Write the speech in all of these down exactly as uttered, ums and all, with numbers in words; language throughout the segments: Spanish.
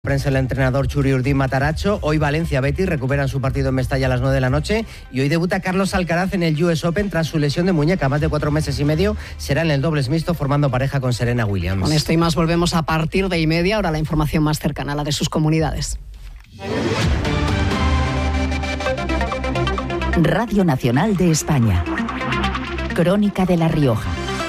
Prensa el entrenador Txuri Urdin Matarazzo. Hoy Valencia Betis recuperan su partido en Mestalla a las nueve de la noche y hoy debuta Carlos Alcaraz en el U S Open tras su lesión de muñeca. Más de cuatro meses y medio será en el dobles mixto formando pareja con Serena Williams. Con esto y más volvemos a partir de y media. Ahora la información más cercana a la de sus comunidades. Radio Nacional de España. Crónica de La Rioja.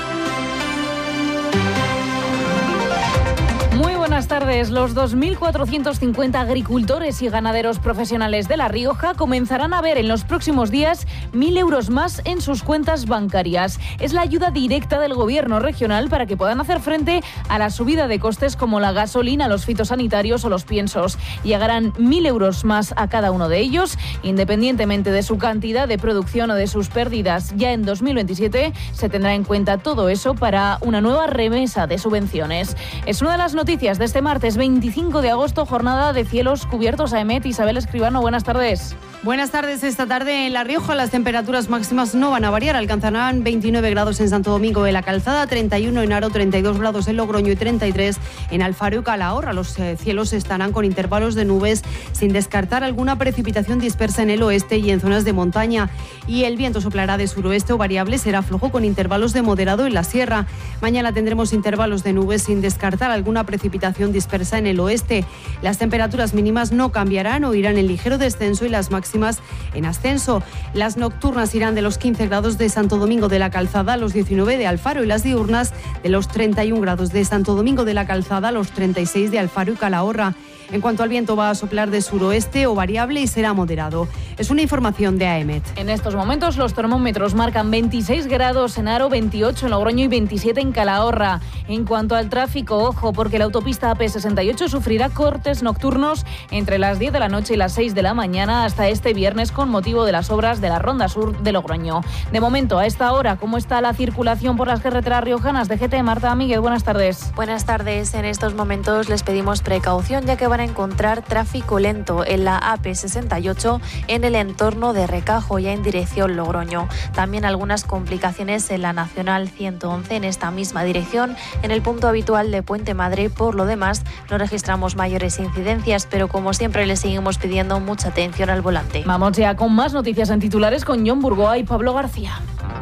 Buenas tardes. Los dos mil cuatrocientos cincuenta agricultores y ganaderos profesionales de La Rioja comenzarán a ver en los próximos días mil euros más en sus cuentas bancarias. Es la ayuda directa del gobierno regional para que puedan hacer frente a la subida de costes como la gasolina, los fitosanitarios o los piensos. Llegarán mil euros más a cada uno de ellos, independientemente de su cantidad de producción o de sus pérdidas. Ya en dos mil veintisiete se tendrá en cuenta todo eso para una nueva remesa de subvenciones. Es una de las noticias de este martes veinticinco de agosto, jornada de cielos cubiertos. A Emet, Isabel Escribano, buenas tardes. Buenas tardes. Esta tarde en La Rioja las temperaturas máximas no van a variar. Alcanzarán veintinueve grados en Santo Domingo de la Calzada, treinta y uno en Haro, treinta y dos grados en Logroño y treinta y tres en Alfaro y Calahorra. Los eh, cielos estarán con intervalos de nubes, sin descartar alguna precipitación dispersa en el oeste y en zonas de montaña. Y el viento soplará de suroeste o variable, será flojo con intervalos de moderado en la sierra. Mañana tendremos intervalos de nubes sin descartar alguna precipitación dispersa en el oeste. Las temperaturas mínimas no cambiarán o irán en ligero descenso y las máximas en ascenso. Las nocturnas irán de los quince grados de Santo Domingo de la Calzada a los diecinueve de Alfaro y las diurnas de los treinta y un grados de Santo Domingo de la Calzada a los treinta y seis de Alfaro y Calahorra. En cuanto al viento, va a soplar de suroeste o variable y será moderado. Es una información de A E M E T. En estos momentos los termómetros marcan veintiséis grados en Haro, veintiocho en Logroño y veintisiete en Calahorra. En cuanto al tráfico, ojo, porque la autopista A P sesenta y ocho sufrirá cortes nocturnos entre las diez de la noche y las seis de la mañana hasta este viernes con motivo de las obras de la Ronda Sur de Logroño. De momento, a esta hora, ¿cómo está la circulación por las carreteras riojanas? De G T, Marta Miguel, buenas tardes. Buenas tardes. En estos momentos les pedimos precaución ya que van a encontrar tráfico lento en la A P sesenta y ocho en el entorno de Recajo, ya en dirección Logroño. También algunas complicaciones en la Nacional ciento once en esta misma dirección, en el punto habitual de Puente Madre. Por lo demás, no registramos mayores incidencias, pero como siempre les seguimos pidiendo mucha atención al volante. Vamos ya con más noticias en titulares con Jon Burgoa y Pablo García.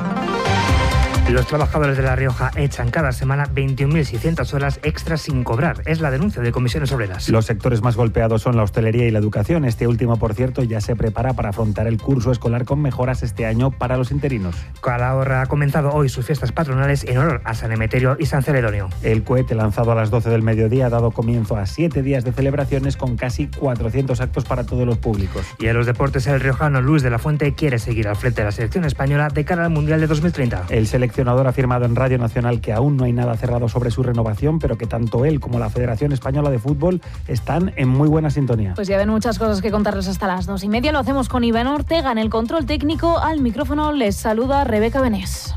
Los trabajadores de La Rioja echan cada semana veintiún mil seiscientas horas extras sin cobrar. Es la denuncia de Comisiones Obreras. Los sectores más golpeados son la hostelería y la educación. Este último, por cierto, ya se prepara para afrontar el curso escolar con mejoras este año para los interinos. Calahorra ha comenzado hoy sus fiestas patronales en honor a San Emeterio y San Celedonio. El cohete lanzado a las doce del mediodía ha dado comienzo a siete días de celebraciones con casi cuatrocientos actos para todos los públicos. Y en los deportes, el riojano Luis de la Fuente quiere seguir al frente de la selección española de cara al Mundial de dos mil treinta. El seleccionador El ha afirmado en Radio Nacional que aún no hay nada cerrado sobre su renovación, pero que tanto él como la Federación Española de Fútbol están en muy buena sintonía. Pues ya ven muchas cosas que contarles hasta las dos y media. Lo hacemos con Iván Ortega en el control técnico. Al micrófono les saluda Rebeca Benés.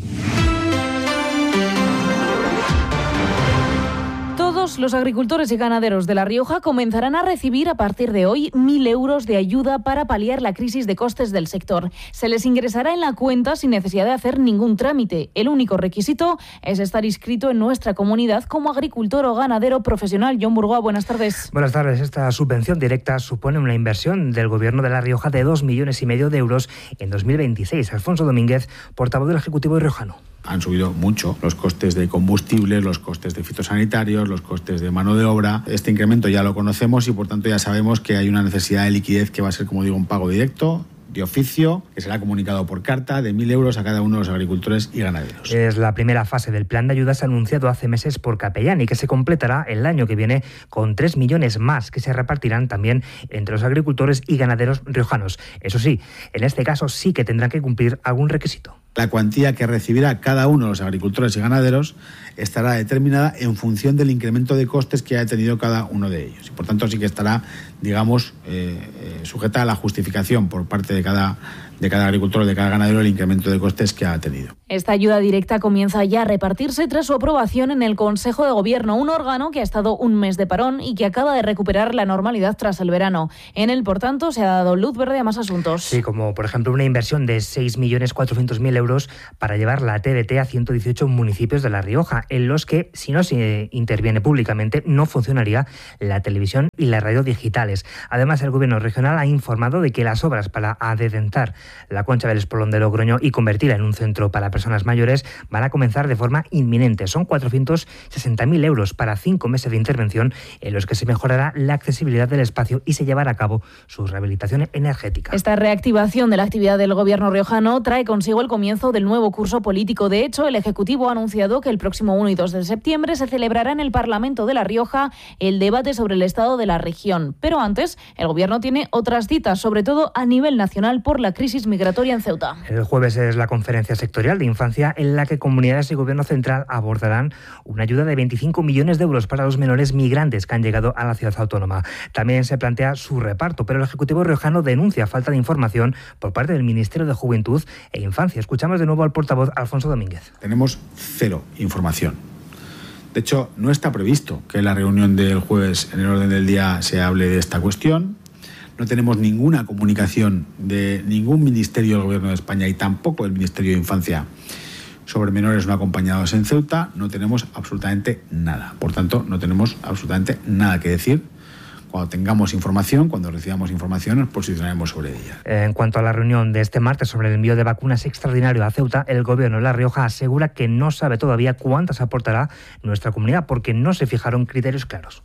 Todos los agricultores y ganaderos de La Rioja comenzarán a recibir a partir de hoy mil euros de ayuda para paliar la crisis de costes del sector. Se les ingresará en la cuenta sin necesidad de hacer ningún trámite. El único requisito es estar inscrito en nuestra comunidad como agricultor o ganadero profesional. Jon Burgoa, buenas tardes. Buenas tardes. Esta subvención directa supone una inversión del Gobierno de La Rioja de dos millones y medio de euros en dos mil veintiséis. Alfonso Domínguez, portavoz del Ejecutivo de riojano. Han subido mucho los costes de combustibles, los costes de fitosanitarios, los costes de mano de obra. Este incremento ya lo conocemos y por tanto ya sabemos que hay una necesidad de liquidez que va a ser, como digo, un pago directo, de oficio, que será comunicado por carta de mil euros a cada uno de los agricultores y ganaderos. Es la primera fase del plan de ayudas anunciado hace meses por Capellán y que se completará el año que viene con tres millones más que se repartirán también entre los agricultores y ganaderos riojanos. Eso sí, en este caso sí que tendrán que cumplir algún requisito. La cuantía que recibirá cada uno de los agricultores y ganaderos estará determinada en función del incremento de costes que haya tenido cada uno de ellos. Y por tanto sí que estará, digamos, eh, eh, sujeta a la justificación por parte de cada, de cada agricultor o de cada ganadero el incremento de costes que ha tenido. Esta ayuda directa comienza ya a repartirse tras su aprobación en el Consejo de Gobierno, un órgano que ha estado un mes de parón y que acaba de recuperar la normalidad tras el verano. En él, por tanto, se ha dado luz verde a más asuntos. Sí, como por ejemplo una inversión de seis millones cuatrocientos mil euros para llevar la T D T a ciento dieciocho municipios de La Rioja, en los que, si no se interviene públicamente, no funcionaría la televisión y la radio digitales. Además, el Gobierno regional ha informado de que las obras para adecentar la Concha del Espolón de Logroño y convertirla en un centro para personas mayores van a comenzar de forma inminente. Son cuatrocientos sesenta mil euros para cinco meses de intervención en los que se mejorará la accesibilidad del espacio y se llevará a cabo su rehabilitación energética. Esta reactivación de la actividad del Gobierno riojano trae consigo el comienzo del nuevo curso político. De hecho, el Ejecutivo ha anunciado que el próximo uno y dos de septiembre se celebrará en el Parlamento de La Rioja el debate sobre el estado de la región. Pero antes, el Gobierno tiene otras citas, sobre todo a nivel nacional por la crisis migratoria en Ceuta. El jueves es la conferencia sectorial de infancia en la que comunidades y Gobierno central abordarán una ayuda de veinticinco millones de euros para los menores migrantes que han llegado a la ciudad autónoma. También se plantea su reparto, pero el Ejecutivo riojano denuncia falta de información por parte del Ministerio de Juventud e Infancia. Escuchamos de nuevo al portavoz Alfonso Domínguez. Tenemos cero información. De hecho, no está previsto que en la reunión del jueves en el orden del día se hable de esta cuestión. No tenemos ninguna comunicación de ningún ministerio del Gobierno de España y tampoco del Ministerio de Infancia sobre menores no acompañados en Ceuta. No tenemos absolutamente nada. Por tanto, no tenemos absolutamente nada que decir. Cuando tengamos información, cuando recibamos información, nos posicionaremos sobre ella. En cuanto a la reunión de este martes sobre el envío de vacunas extraordinario a Ceuta, el Gobierno de La Rioja asegura que no sabe todavía cuántas aportará nuestra comunidad porque no se fijaron criterios claros.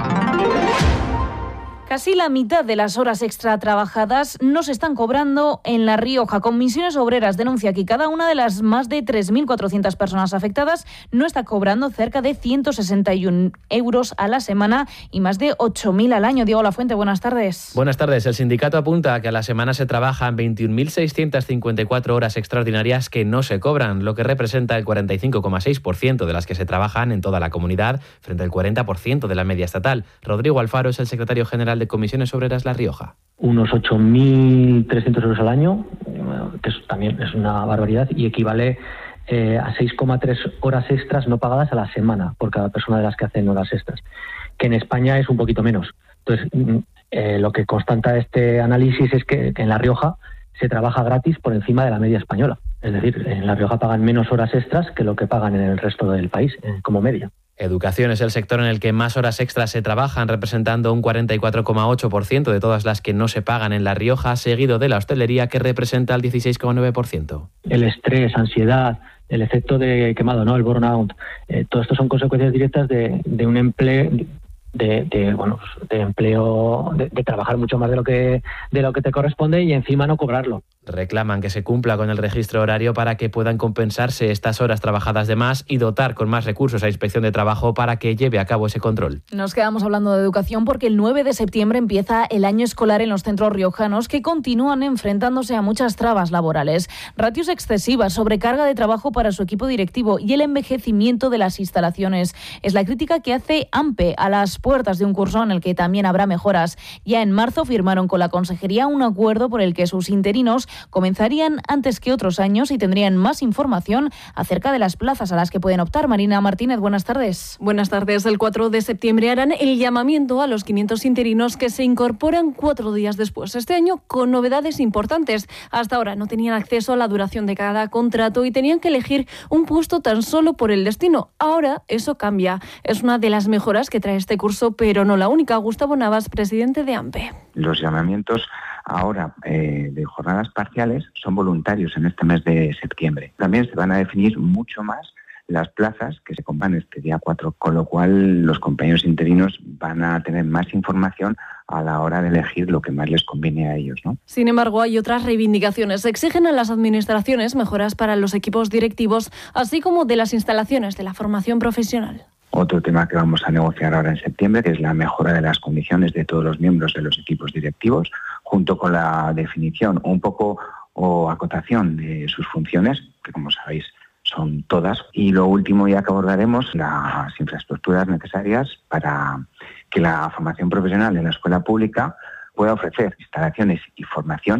Casi la mitad de las horas extra trabajadas no se están cobrando en La Rioja. Comisiones Obreras denuncia que cada una de las más de tres mil cuatrocientas personas afectadas no está cobrando cerca de ciento sesenta y uno euros a la semana y más de ocho mil al año. Diego Lafuente, buenas tardes. Buenas tardes. El sindicato apunta a que a la semana se trabajan veintiún mil seiscientas cincuenta y cuatro horas extraordinarias que no se cobran, lo que representa el cuarenta y cinco coma seis por ciento de las que se trabajan en toda la comunidad, frente al cuarenta por ciento de la media estatal. Rodrigo Alfaro es el secretario general de Comisiones Obreras La Rioja. Unos ocho mil trescientos euros al año, que es, también es una barbaridad y equivale eh, a seis coma tres horas extras no pagadas a la semana por cada persona de las que hacen horas extras, que en España es un poquito menos. Entonces, eh, lo que constata este análisis es que, que en La Rioja se trabaja gratis por encima de la media española. Es decir, en La Rioja pagan menos horas extras que lo que pagan en el resto del país, eh, como media. Educación es el sector en el que más horas extras se trabajan, representando un cuarenta y cuatro coma ocho por ciento de todas las que no se pagan en La Rioja, seguido de la hostelería, que representa el dieciséis coma nueve por ciento. El estrés, ansiedad, el efecto de quemado, ¿no? El burnout, eh, todo esto son consecuencias directas de, de un empleo... De, de bueno de empleo de, de trabajar mucho más de lo que de lo que te corresponde y encima no cobrarlo. Reclaman que se cumpla con el registro horario para que puedan compensarse estas horas trabajadas de más y dotar con más recursos a Inspección de Trabajo para que lleve a cabo ese control. Nos quedamos hablando de educación porque el nueve de septiembre empieza el año escolar en los centros riojanos, que continúan enfrentándose a muchas trabas laborales, ratios excesivas, sobrecarga de trabajo para su equipo directivo y el envejecimiento de las instalaciones. Es la crítica que hace AMPE a las puertas de un curso en el que también habrá mejoras. Ya en marzo firmaron con la Consejería un acuerdo por el que sus interinos comenzarían antes que otros años y tendrían más información acerca de las plazas a las que pueden optar. Marina Martínez, buenas tardes. Buenas tardes. El cuatro de septiembre harán el llamamiento a los quinientos interinos que se incorporan cuatro días después. Este año con novedades importantes. Hasta ahora no tenían acceso a la duración de cada contrato y tenían que elegir un puesto tan solo por el destino. Ahora eso cambia. Es una de las mejoras que trae este curso, pero no la única. Gustavo Navas, presidente de AMPE. Los llamamientos ahora eh, de jornadas parciales son voluntarios en este mes de septiembre. También se van a definir mucho más las plazas que se compran este día cuatro, con lo cual los compañeros interinos van a tener más información a la hora de elegir lo que más les conviene a ellos, ¿no? Sin embargo, hay otras reivindicaciones. Exigen a las administraciones mejoras para los equipos directivos, así como de las instalaciones de la formación profesional. Otro tema que vamos a negociar ahora en septiembre es la mejora de las condiciones de todos los miembros de los equipos directivos, junto con la definición un poco o acotación de sus funciones, que como sabéis son todas. Y lo último ya que abordaremos, las infraestructuras necesarias para que la formación profesional en la escuela pública pueda ofrecer instalaciones y formación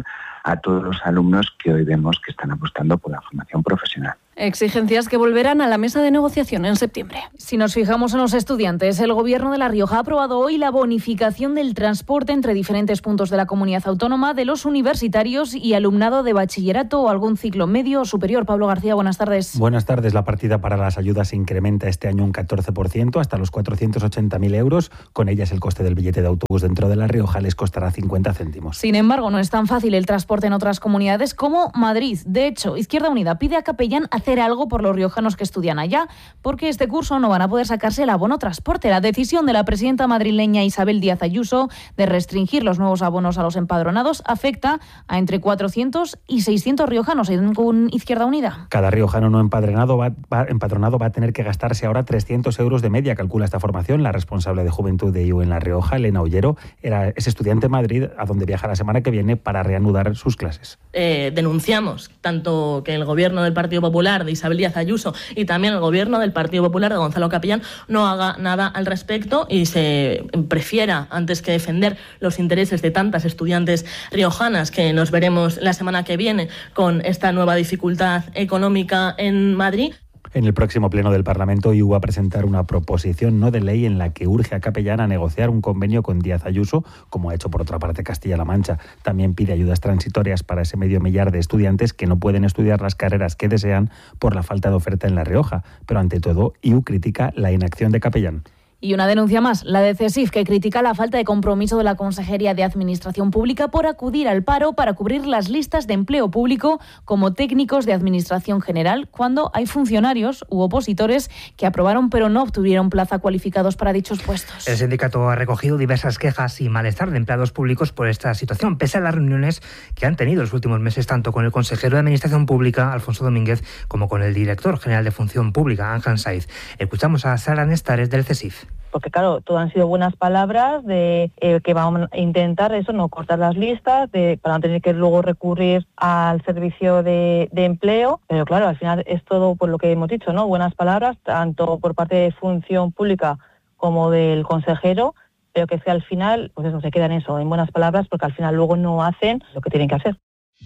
a todos los alumnos que hoy vemos que están apostando por la formación profesional. Exigencias que volverán a la mesa de negociación en septiembre. Si nos fijamos en los estudiantes, el Gobierno de La Rioja ha aprobado hoy la bonificación del transporte entre diferentes puntos de la comunidad autónoma de los universitarios y alumnado de bachillerato o algún ciclo medio o superior. Pablo García, buenas tardes. Buenas tardes. La partida para las ayudas se incrementa este año un catorce por ciento hasta los cuatrocientos ochenta mil euros. Con ellas el coste del billete de autobús dentro de La Rioja les costará cincuenta céntimos. Sin embargo, no es tan fácil el transporte en otras comunidades como Madrid. De hecho, Izquierda Unida pide a Capellán hacer algo por los riojanos que estudian allá, porque este curso no van a poder sacarse el abono transporte. La decisión de la presidenta madrileña Isabel Díaz Ayuso de restringir los nuevos abonos a los empadronados afecta a entre cuatrocientos y seiscientos riojanos según Izquierda Unida. Cada riojano no empadronado va, va, empadronado va a tener que gastarse ahora trescientos euros de media, calcula esta formación. La responsable de Juventud de I U en La Rioja, Elena Ollero, era, es estudiante en Madrid, a donde viaja la semana que viene para reanudar sus clases. Eh, denunciamos tanto que el gobierno del Partido Popular de Isabel Díaz Ayuso y también el gobierno del Partido Popular de Gonzalo Capellán no haga nada al respecto y se prefiera, antes que defender los intereses de tantas estudiantes riojanas que nos veremos la semana que viene con esta nueva dificultad económica en Madrid. En el próximo pleno del Parlamento, I U va a presentar una proposición no de ley en la que urge a Capellán a negociar un convenio con Díaz Ayuso, como ha hecho por otra parte Castilla-La Mancha. También pide ayudas transitorias para ese medio millar de estudiantes que no pueden estudiar las carreras que desean por la falta de oferta en La Rioja. Pero ante todo, I U critica la inacción de Capellán. Y una denuncia más, la de CESIF, que critica la falta de compromiso de la Consejería de Administración Pública por acudir al paro para cubrir las listas de empleo público como técnicos de Administración General, cuando hay funcionarios u opositores que aprobaron pero no obtuvieron plaza cualificados para dichos puestos. El sindicato ha recogido diversas quejas y malestar de empleados públicos por esta situación, pese a las reuniones que han tenido los últimos meses tanto con el consejero de Administración Pública, Alfonso Domínguez, como con el director general de Función Pública, Ángel Saiz. Escuchamos a Sara Nestares del CESIF. Porque claro, todo han sido buenas palabras de eh, que vamos a intentar eso, no cortar las listas, de, para no tener que luego recurrir al servicio de, de empleo, pero claro, al final es todo por lo que hemos dicho, ¿no? Buenas palabras, tanto por parte de Función Pública como del consejero, pero que es que al final, pues eso, se quedan eso, en buenas palabras, porque al final luego no hacen lo que tienen que hacer.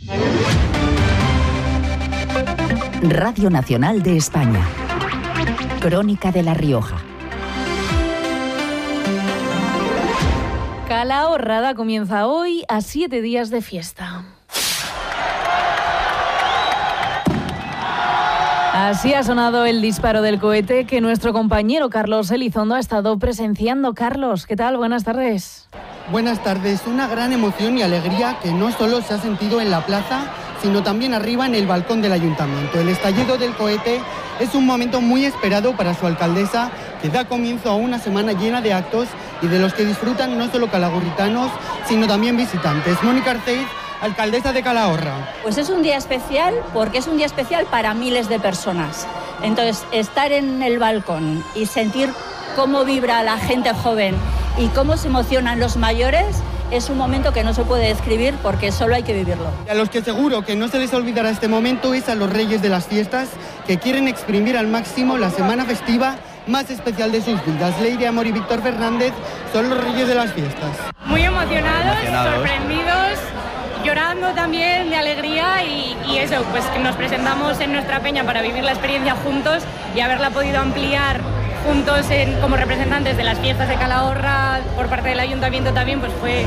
Radio Nacional de España. Crónica de La Rioja. Calahorrada comienza hoy a siete días de fiesta. Así ha sonado el disparo del cohete que nuestro compañero Carlos Elizondo ha estado presenciando. Carlos, ¿qué tal? Buenas tardes. Buenas tardes. Una gran emoción y alegría que no solo se ha sentido en la plaza, sino también arriba en el balcón del ayuntamiento. El estallido del cohete es un momento muy esperado para su alcaldesa, que da comienzo a una semana llena de actos y de los que disfrutan no solo calahorritanos, sino también visitantes. Mónica Arceiz, alcaldesa de Calahorra. Pues es un día especial porque es un día especial para miles de personas. Entonces, estar en el balcón y sentir cómo vibra la gente joven y cómo se emocionan los mayores es un momento que no se puede describir porque solo hay que vivirlo. Y a los que seguro que no se les olvidará este momento es a los reyes de las fiestas, que quieren exprimir al máximo la semana festiva más especial de sus vidas. Leire Amor y Víctor Fernández son los reyes de las fiestas. Muy emocionados, emocionados. sorprendidos, llorando también de alegría y, y eso, pues que nos presentamos en nuestra peña para vivir la experiencia juntos y haberla podido ampliar juntos en, como representantes de las fiestas de Calahorra por parte del ayuntamiento también, pues fue,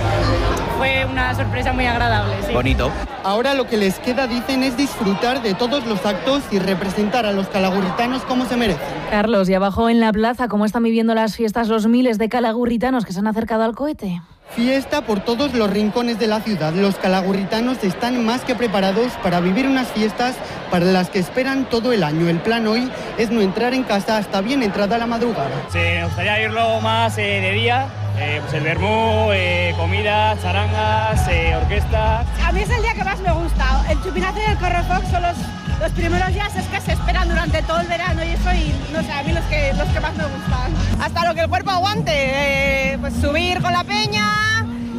fue una sorpresa muy agradable. Sí. Bonito. Ahora lo que les queda, dicen, es disfrutar de todos los actos y representar a los calahorritanos como se merecen. Carlos, y abajo en la plaza, ¿cómo están viviendo las fiestas los miles de calahorritanos que se han acercado al cohete? Fiesta por todos los rincones de la ciudad. Los calahorritanos están más que preparados para vivir unas fiestas para las que esperan todo el año. El plan hoy es no entrar en casa hasta bien entrada la madrugada. Sí, me gustaría irlo más eh, de día, eh, pues el vermú, eh, comida, charangas, eh, orquestas. A mí es el día que más me gusta. El chupinazo y el correfoc son los, los primeros días, es que se esperan durante todo el verano y eso, y no sé, a mí los que, los que más me gustan. Hasta lo que el cuerpo aguante, eh, pues subir con la peña,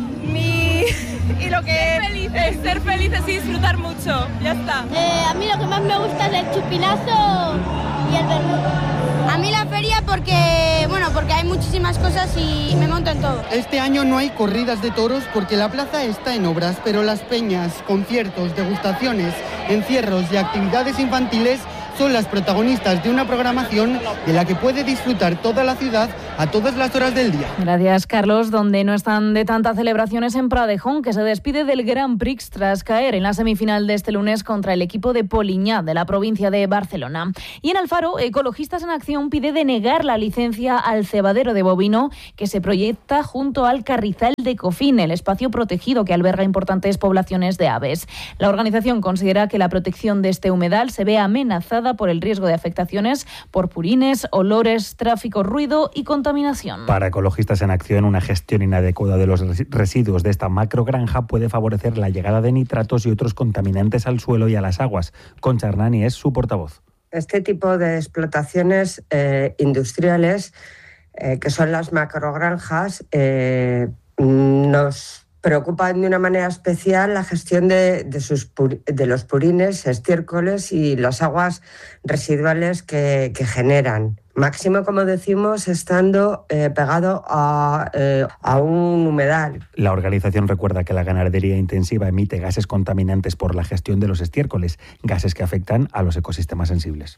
mi... y lo que... Ser felices, ser felices y disfrutar mucho, ya está. Eh, a mí lo que más me gusta es el chupinazo y el vermú. A mí la feria porque, bueno, porque hay muchísimas cosas y me monto en todo. Este año no hay corridas de toros porque la plaza está en obras, pero las peñas, conciertos, degustaciones, encierros y actividades infantiles son las protagonistas de una programación de la que puede disfrutar toda la ciudad a todas las horas del día. Gracias, Carlos. Donde no están de tantas celebraciones en Pradejón, que se despide del Grand Prix tras caer en la semifinal de este lunes contra el equipo de Poliñá, de la provincia de Barcelona. Y en Alfaro, Ecologistas en Acción pide denegar la licencia al cebadero de bovino que se proyecta junto al Carrizal de Cofín, el espacio protegido que alberga importantes poblaciones de aves. La organización considera que la protección de este humedal se ve amenazada por el riesgo de afectaciones por purines, olores, tráfico, ruido y contaminación. Para Ecologistas en Acción, una gestión inadecuada de los residuos de esta macrogranja puede favorecer la llegada de nitratos y otros contaminantes al suelo y a las aguas. Concha Hernani es su portavoz. Este tipo de explotaciones eh, industriales, eh, que son las macrogranjas, eh, nos preocupan de una manera especial la gestión de, de, sus pur, de los purines, estiércoles y las aguas residuales que, que generan. Máximo, como decimos, estando eh, pegado a, eh, a un humedal. La organización recuerda que la ganadería intensiva emite gases contaminantes por la gestión de los estiércoles, gases que afectan a los ecosistemas sensibles.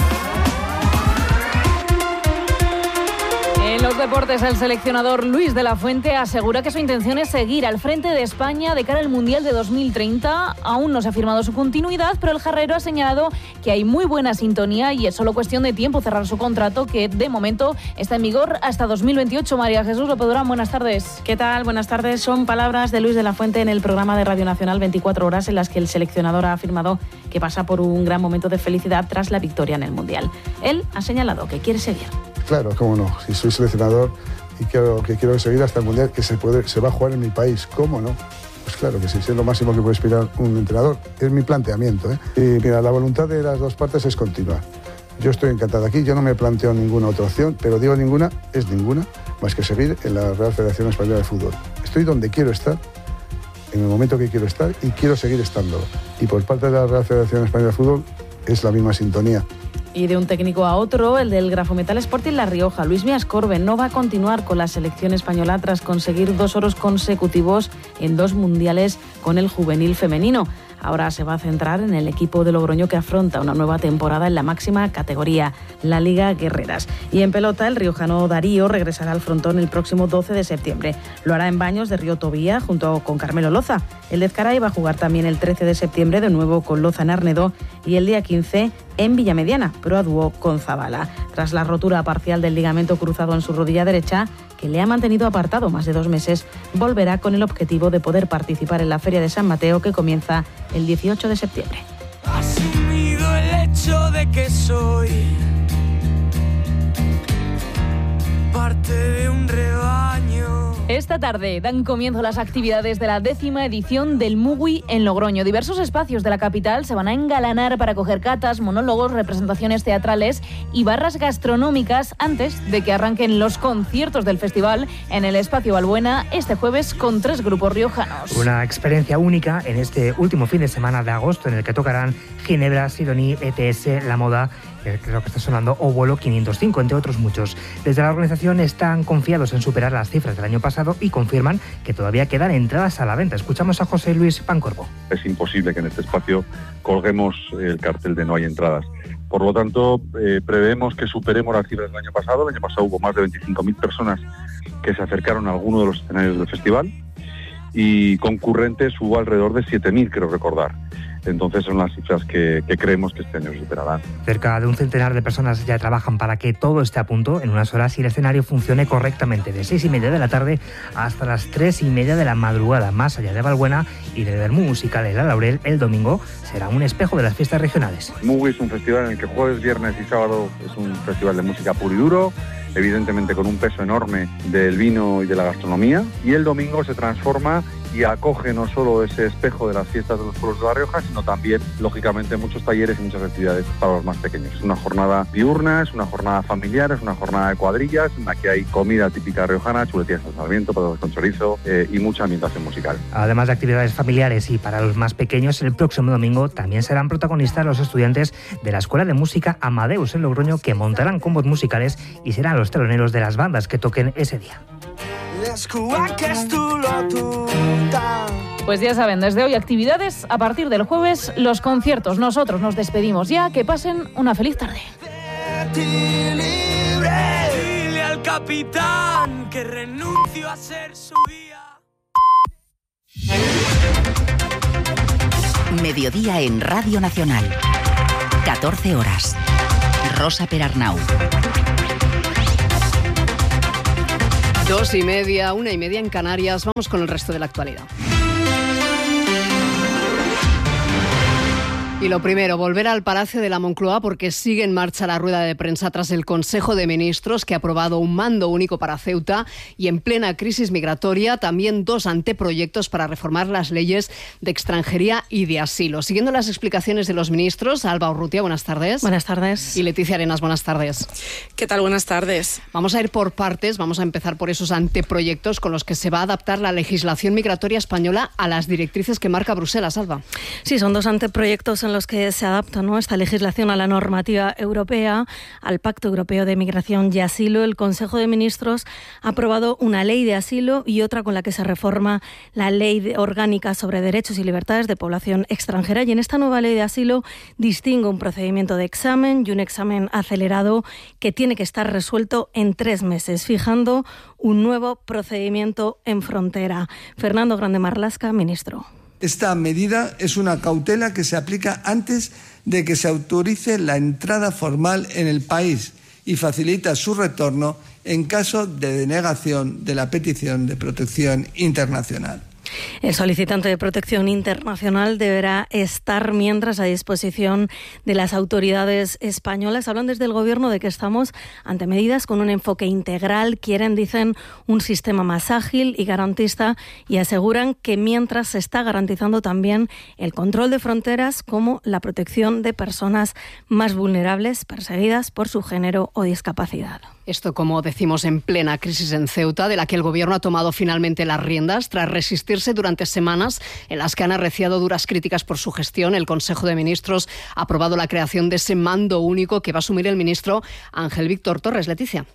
En los deportes, el seleccionador Luis de la Fuente asegura que su intención es seguir al frente de España de cara al Mundial de dos mil treinta. Aún no se ha firmado su continuidad, pero el jarrero ha señalado que hay muy buena sintonía y es solo cuestión de tiempo cerrar su contrato, que de momento está en vigor hasta dos mil veintiocho. María Jesús López Durán, buenas tardes. ¿Qué tal? Buenas tardes. Son palabras de Luis de la Fuente en el programa de Radio Nacional veinticuatro horas, en las que el seleccionador ha afirmado que pasa por un gran momento de felicidad tras la victoria en el Mundial. Él ha señalado que quiere seguir. Claro, cómo no. Si soy seleccionador y quiero, que quiero seguir hasta el Mundial, que se puede, se va a jugar en mi país, ¿cómo no? Pues claro que sí, es lo máximo que puede aspirar un entrenador. Es mi planteamiento, ¿eh? Y mira, la voluntad de las dos partes es continuar. Yo estoy encantado aquí, yo no me planteo ninguna otra opción, pero digo ninguna, es ninguna, más que seguir en la Real Federación Española de Fútbol. Estoy donde quiero estar, en el momento que quiero estar, y quiero seguir estando. Y por parte de la Real Federación Española de Fútbol es la misma sintonía. Y de un técnico a otro, el del Grafometal Sporting La Rioja, Luis Miascorbe, no va a continuar con la selección española tras conseguir dos oros consecutivos en dos mundiales con el juvenil femenino. Ahora se va a centrar en el equipo de Logroño, que afronta una nueva temporada en la máxima categoría, la Liga Guerreras. Y en pelota, el riojano Darío regresará al frontón el próximo doce de septiembre. Lo hará en Baños de Río Tobía junto con Carmelo Loza. El de Ezcaray va a jugar también el trece de septiembre de nuevo con Loza en Arnedo y el día quince en Villamediana, pero a dúo con Zabala. Tras la rotura parcial del ligamento cruzado en su rodilla derecha, que le ha mantenido apartado más de dos meses, volverá con el objetivo de poder participar en la Feria de San Mateo, que comienza el dieciocho de septiembre. Asumido el hecho de que soy parte de un rebaño. Esta tarde dan comienzo las actividades de la décima edición del Mugui en Logroño. Diversos espacios de la capital se van a engalanar para acoger catas, monólogos, representaciones teatrales y barras gastronómicas antes de que arranquen los conciertos del festival en el Espacio Balbuena este jueves con tres grupos riojanos. Una experiencia única en este último fin de semana de agosto, en el que tocarán Ginebra, Sidoní, E T S, La Moda, creo que está sonando, o Vuelo quinientos cinco, entre otros muchos. Desde la organización están confiados en superar las cifras del año pasado y confirman que todavía quedan entradas a la venta. Escuchamos a José Luis Pancorbo. Es imposible que en este espacio colguemos el cartel de no hay entradas. Por lo tanto, eh, preveemos que superemos las cifras del año pasado. El año pasado hubo más de veinticinco mil personas que se acercaron a alguno de los escenarios del festival y concurrentes hubo alrededor de siete mil, creo recordar. Entonces son las cifras que, que creemos que este año superarán. Cerca de un centenar de personas ya trabajan para que todo esté a punto en unas horas y el escenario funcione correctamente, de seis y media de la tarde hasta las tres y media de la madrugada. Más allá de Balbuena y del Vermú Musical de La Laurel, el domingo será un espejo de las fiestas regionales. Mugui es un festival en el que jueves, viernes y sábado es un festival de música puro y duro, evidentemente con un peso enorme del vino y de la gastronomía, y el domingo se transforma y acoge no solo ese espejo de las fiestas de los pueblos de La Rioja, sino también, lógicamente, muchos talleres y muchas actividades para los más pequeños. Es una jornada diurna, es una jornada familiar, es una jornada de cuadrillas, en la que hay comida típica riojana, chuletillas de Sarmiento, patatas con chorizo eh, y mucha ambientación musical. Además de actividades familiares y para los más pequeños, el próximo domingo también serán protagonistas los estudiantes de la Escuela de Música Amadeus en Logroño, que montarán combos musicales y serán los teloneros de las bandas que toquen ese día. Pues ya saben, desde hoy actividades, a partir del jueves los conciertos. Nosotros nos despedimos ya, que pasen una feliz tarde. Dile al capitán que renuncio a ser su guía. Mediodía en Radio Nacional. catorce horas. Rosa Perarnau. Dos y media, una y media en Canarias. Vamos con el resto de la actualidad. Y lo primero, volver al Palacio de la Moncloa porque sigue en marcha la rueda de prensa tras el Consejo de Ministros que ha aprobado un mando único para Ceuta y en plena crisis migratoria también dos anteproyectos para reformar las leyes de extranjería y de asilo. Siguiendo las explicaciones de los ministros, Alba Urrutia, buenas tardes. Buenas tardes. Y Leticia Arenas, buenas tardes. ¿Qué tal? Buenas tardes. Vamos a ir por partes, vamos a empezar por esos anteproyectos con los que se va a adaptar la legislación migratoria española a las directrices que marca Bruselas, Alba. Sí, son dos anteproyectos en los que se adapta, ¿no?, esta legislación a la normativa europea, al Pacto Europeo de Migración y Asilo. El Consejo de Ministros ha aprobado una ley de asilo y otra con la que se reforma la Ley Orgánica sobre Derechos y Libertades de Población Extranjera. Y en esta nueva ley de asilo distingue un procedimiento de examen y un examen acelerado que tiene que estar resuelto en tres meses, fijando un nuevo procedimiento en frontera. Fernando Grande Marlasca, ministro. Esta medida es una cautela que se aplica antes de que se autorice la entrada formal en el país y facilita su retorno en caso de denegación de la petición de protección internacional. El solicitante de protección internacional deberá estar mientras a disposición de las autoridades españolas. Hablan desde el Gobierno de que estamos ante medidas con un enfoque integral. Quieren, dicen, un sistema más ágil y garantista y aseguran que mientras se está garantizando también el control de fronteras como la protección de personas más vulnerables perseguidas por su género o discapacidad. Esto, como decimos, en plena crisis en Ceuta, de la que el Gobierno ha tomado finalmente las riendas tras resistirse durante semanas en las que han arreciado duras críticas por su gestión. El Consejo de Ministros ha aprobado la creación de ese mando único que va a asumir el ministro Ángel Víctor Torres. Leticia.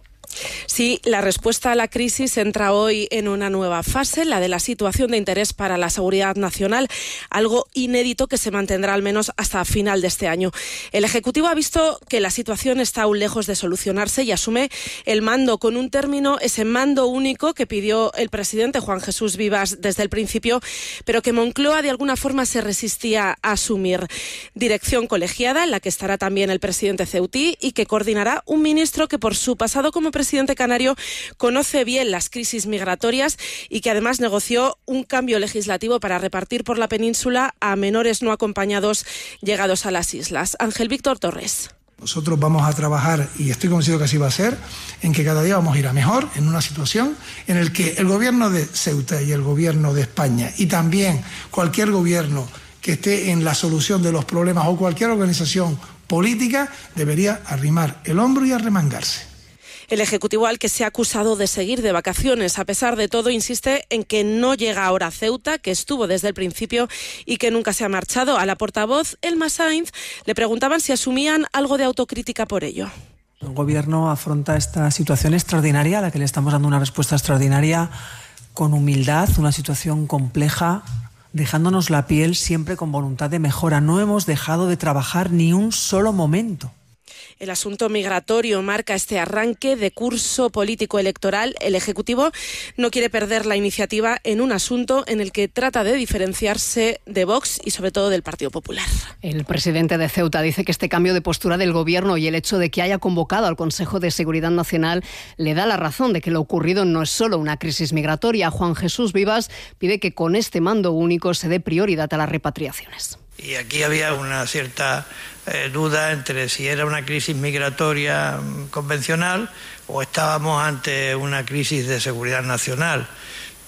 Sí, la respuesta a la crisis entra hoy en una nueva fase, la de la situación de interés para la seguridad nacional, algo inédito que se mantendrá al menos hasta final de este año. El Ejecutivo ha visto que la situación está aún lejos de solucionarse y asume el mando con un término, ese mando único que pidió el presidente Juan Jesús Vivas desde el principio, pero que Moncloa de alguna forma se resistía a asumir. Dirección colegiada, en la que estará también el presidente ceutí y que coordinará un ministro que por su pasado como presidente canario conoce bien las crisis migratorias y que además negoció un cambio legislativo para repartir por la península a menores no acompañados llegados a las islas. Ángel Víctor Torres. Nosotros vamos a trabajar, y estoy convencido que así va a ser, en que cada día vamos a ir a mejor, en una situación en la que el gobierno de Ceuta y el gobierno de España y también cualquier gobierno que esté en la solución de los problemas o cualquier organización política debería arrimar el hombro y arremangarse. El Ejecutivo, al que se ha acusado de seguir de vacaciones, a pesar de todo, insiste en que no llega ahora a Ceuta, que estuvo desde el principio y que nunca se ha marchado. A la portavoz, Elma Sainz, le preguntaban si asumían algo de autocrítica por ello. El Gobierno afronta esta situación extraordinaria, a la que le estamos dando una respuesta extraordinaria, con humildad, una situación compleja, dejándonos la piel siempre con voluntad de mejora. No hemos dejado de trabajar ni un solo momento. El asunto migratorio marca este arranque de curso político electoral. El Ejecutivo no quiere perder la iniciativa en un asunto en el que trata de diferenciarse de Vox y sobre todo del Partido Popular. El presidente de Ceuta dice que este cambio de postura del Gobierno y el hecho de que haya convocado al Consejo de Seguridad Nacional le da la razón de que lo ocurrido no es solo una crisis migratoria. Juan Jesús Vivas pide que con este mando único se dé prioridad a las repatriaciones. Y aquí había una cierta eh, duda entre si era una crisis migratoria convencional o estábamos ante una crisis de seguridad nacional.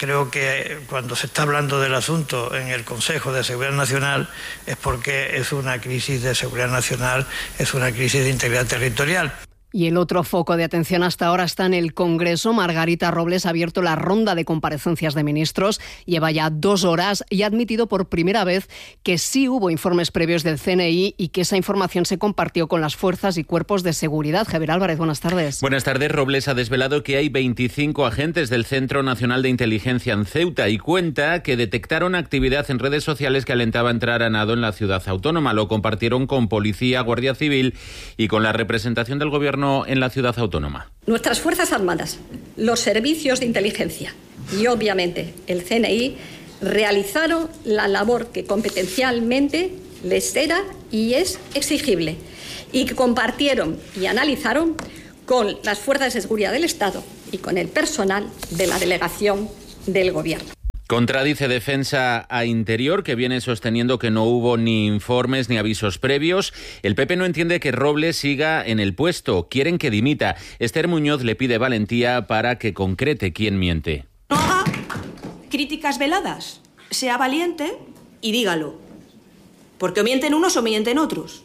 Creo que cuando se está hablando del asunto en el Consejo de Seguridad Nacional es porque es una crisis de seguridad nacional, es una crisis de integridad territorial. Y el otro foco de atención hasta ahora está en el Congreso. Margarita Robles ha abierto la ronda de comparecencias de ministros. Lleva ya dos horas y ha admitido por primera vez que sí hubo informes previos del C N I y que esa información se compartió con las fuerzas y cuerpos de seguridad. Javier Álvarez, buenas tardes. Buenas tardes. Robles ha desvelado que hay veinticinco agentes del Centro Nacional de Inteligencia en Ceuta y cuenta que detectaron actividad en redes sociales que alentaba a entrar a nado en la ciudad autónoma. Lo compartieron con policía, Guardia Civil y con la representación del gobierno en la ciudad autónoma. Nuestras Fuerzas Armadas, los servicios de inteligencia y obviamente el C N I realizaron la labor que competencialmente les era y es exigible y que compartieron y analizaron con las fuerzas de seguridad del Estado y con el personal de la delegación del Gobierno. Contradice Defensa a Interior, que viene sosteniendo que no hubo ni informes ni avisos previos. El P P no entiende que Robles siga en el puesto. Quieren que dimita. Esther Muñoz le pide valentía para que concrete quién miente. No haga críticas veladas. Sea valiente y dígalo. Porque o mienten unos o mienten otros.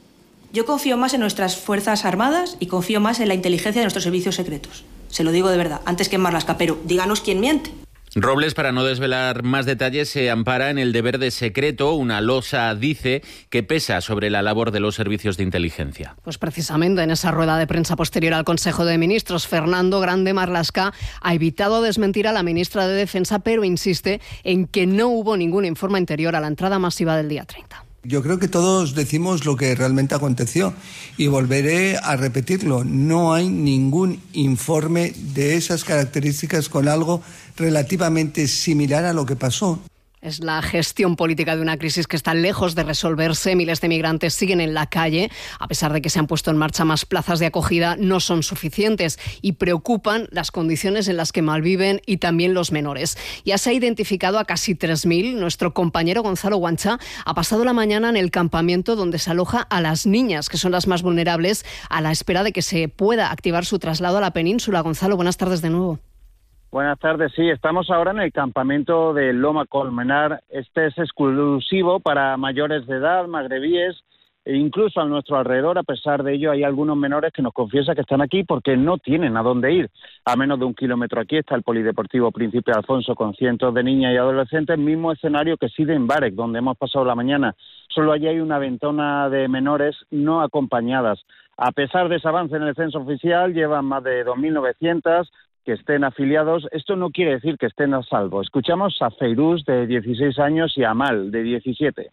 Yo confío más en nuestras Fuerzas Armadas y confío más en la inteligencia de nuestros servicios secretos. Se lo digo de verdad, antes que en Marlaska, pero díganos quién miente. Robles, para no desvelar más detalles, se ampara en el deber de secreto. Una losa dice que pesa sobre la labor de los servicios de inteligencia. Pues precisamente en esa rueda de prensa posterior al Consejo de Ministros, Fernando Grande Marlaska ha evitado desmentir a la ministra de Defensa, pero insiste en que no hubo ningún informe anterior a la entrada masiva del día treinta. Yo creo que todos decimos lo que realmente aconteció y volveré a repetirlo. No hay ningún informe de esas características con algo relativamente similar a lo que pasó. Es la gestión política de una crisis que está lejos de resolverse. Miles de migrantes siguen en la calle. A pesar de que se han puesto en marcha más plazas de acogida, no son suficientes y preocupan las condiciones en las que malviven y también los menores. Ya se ha identificado a casi tres mil. Nuestro compañero Gonzalo Guancha ha pasado la mañana en el campamento donde se aloja a las niñas, que son las más vulnerables, a la espera de que se pueda activar su traslado a la península. Gonzalo, buenas tardes de nuevo. Buenas tardes, sí, estamos ahora en el campamento de Loma Colmenar. Este es exclusivo para mayores de edad, magrebíes, e incluso a nuestro alrededor. A pesar de ello, hay algunos menores que nos confiesan que están aquí porque no tienen a dónde ir. A menos de un kilómetro aquí está el Polideportivo Príncipe Alfonso con cientos de niñas y adolescentes, mismo escenario que Side en Barek, donde hemos pasado la mañana. Solo allí hay una ventona de menores no acompañadas. A pesar de ese avance en el censo oficial, llevan más de dos mil novecientos que estén afiliados. Esto no quiere decir que estén a salvo. Escuchamos a Feiruz, de dieciséis años, y a Amal, de diecisiete.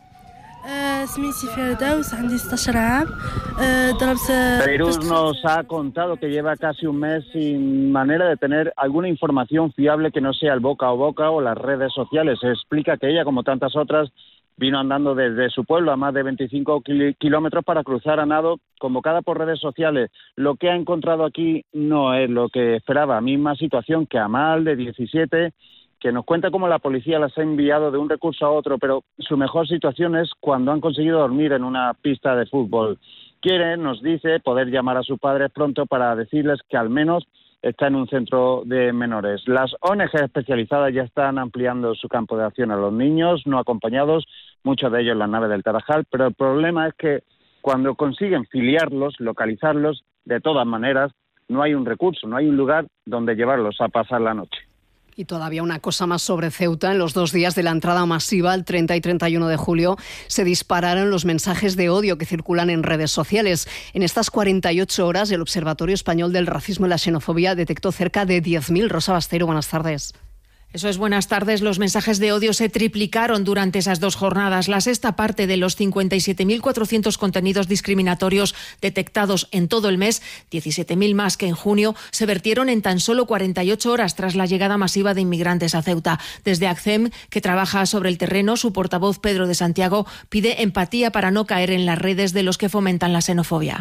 Feiruz nos ha contado que lleva casi un mes sin manera de tener alguna información fiable que no sea el boca a boca o las redes sociales. Se explica que ella, como tantas otras, vino andando desde su pueblo a más de veinticinco kilómetros para cruzar a nado, convocada por redes sociales. Lo que ha encontrado aquí no es lo que esperaba. Misma situación que Amal, de diecisiete, que nos cuenta cómo la policía las ha enviado de un recurso a otro, pero su mejor situación es cuando han conseguido dormir en una pista de fútbol. Quiere, nos dice, poder llamar a sus padres pronto para decirles que al menos está en un centro de menores. Las O N G especializadas ya están ampliando su campo de acción a los niños no acompañados, muchos de ellos en la nave del Tarajal, pero el problema es que cuando consiguen filiarlos, localizarlos, de todas maneras, no hay un recurso, no hay un lugar donde llevarlos a pasar la noche. Y todavía una cosa más sobre Ceuta. En los dos días de la entrada masiva, el treinta y treinta y uno de julio, se dispararon los mensajes de odio que circulan en redes sociales. En estas cuarenta y ocho horas, el Observatorio Español del Racismo y la Xenofobia detectó cerca de diez mil. Rosa Bastero, buenas tardes. Eso es, buenas tardes. Los mensajes de odio se triplicaron durante esas dos jornadas. La sexta parte de los cincuenta y siete mil cuatrocientos contenidos discriminatorios detectados en todo el mes, diecisiete mil más que en junio, se vertieron en tan solo cuarenta y ocho horas tras la llegada masiva de inmigrantes a Ceuta. Desde ACCEM, que trabaja sobre el terreno, su portavoz Pedro de Santiago pide empatía para no caer en las redes de los que fomentan la xenofobia.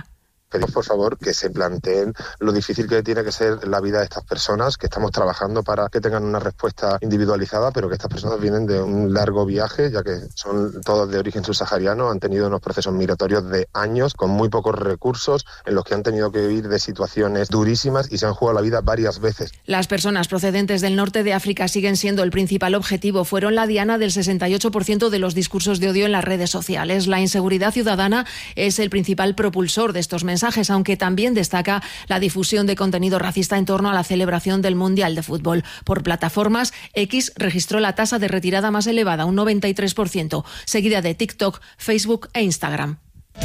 Pedimos, por favor, que se planteen lo difícil que tiene que ser la vida de estas personas, que estamos trabajando para que tengan una respuesta individualizada, pero que estas personas vienen de un largo viaje, ya que son todos de origen subsahariano, han tenido unos procesos migratorios de años, con muy pocos recursos, en los que han tenido que vivir de situaciones durísimas y se han jugado la vida varias veces. Las personas procedentes del norte de África siguen siendo el principal objetivo. Fueron la diana del sesenta y ocho por ciento de los discursos de odio en las redes sociales. La inseguridad ciudadana es el principal propulsor de estos mensajes, aunque también destaca la difusión de contenido racista en torno a la celebración del Mundial de Fútbol. Por plataformas, X registró la tasa de retirada más elevada, un noventa y tres por ciento, seguida de TikTok, Facebook e Instagram.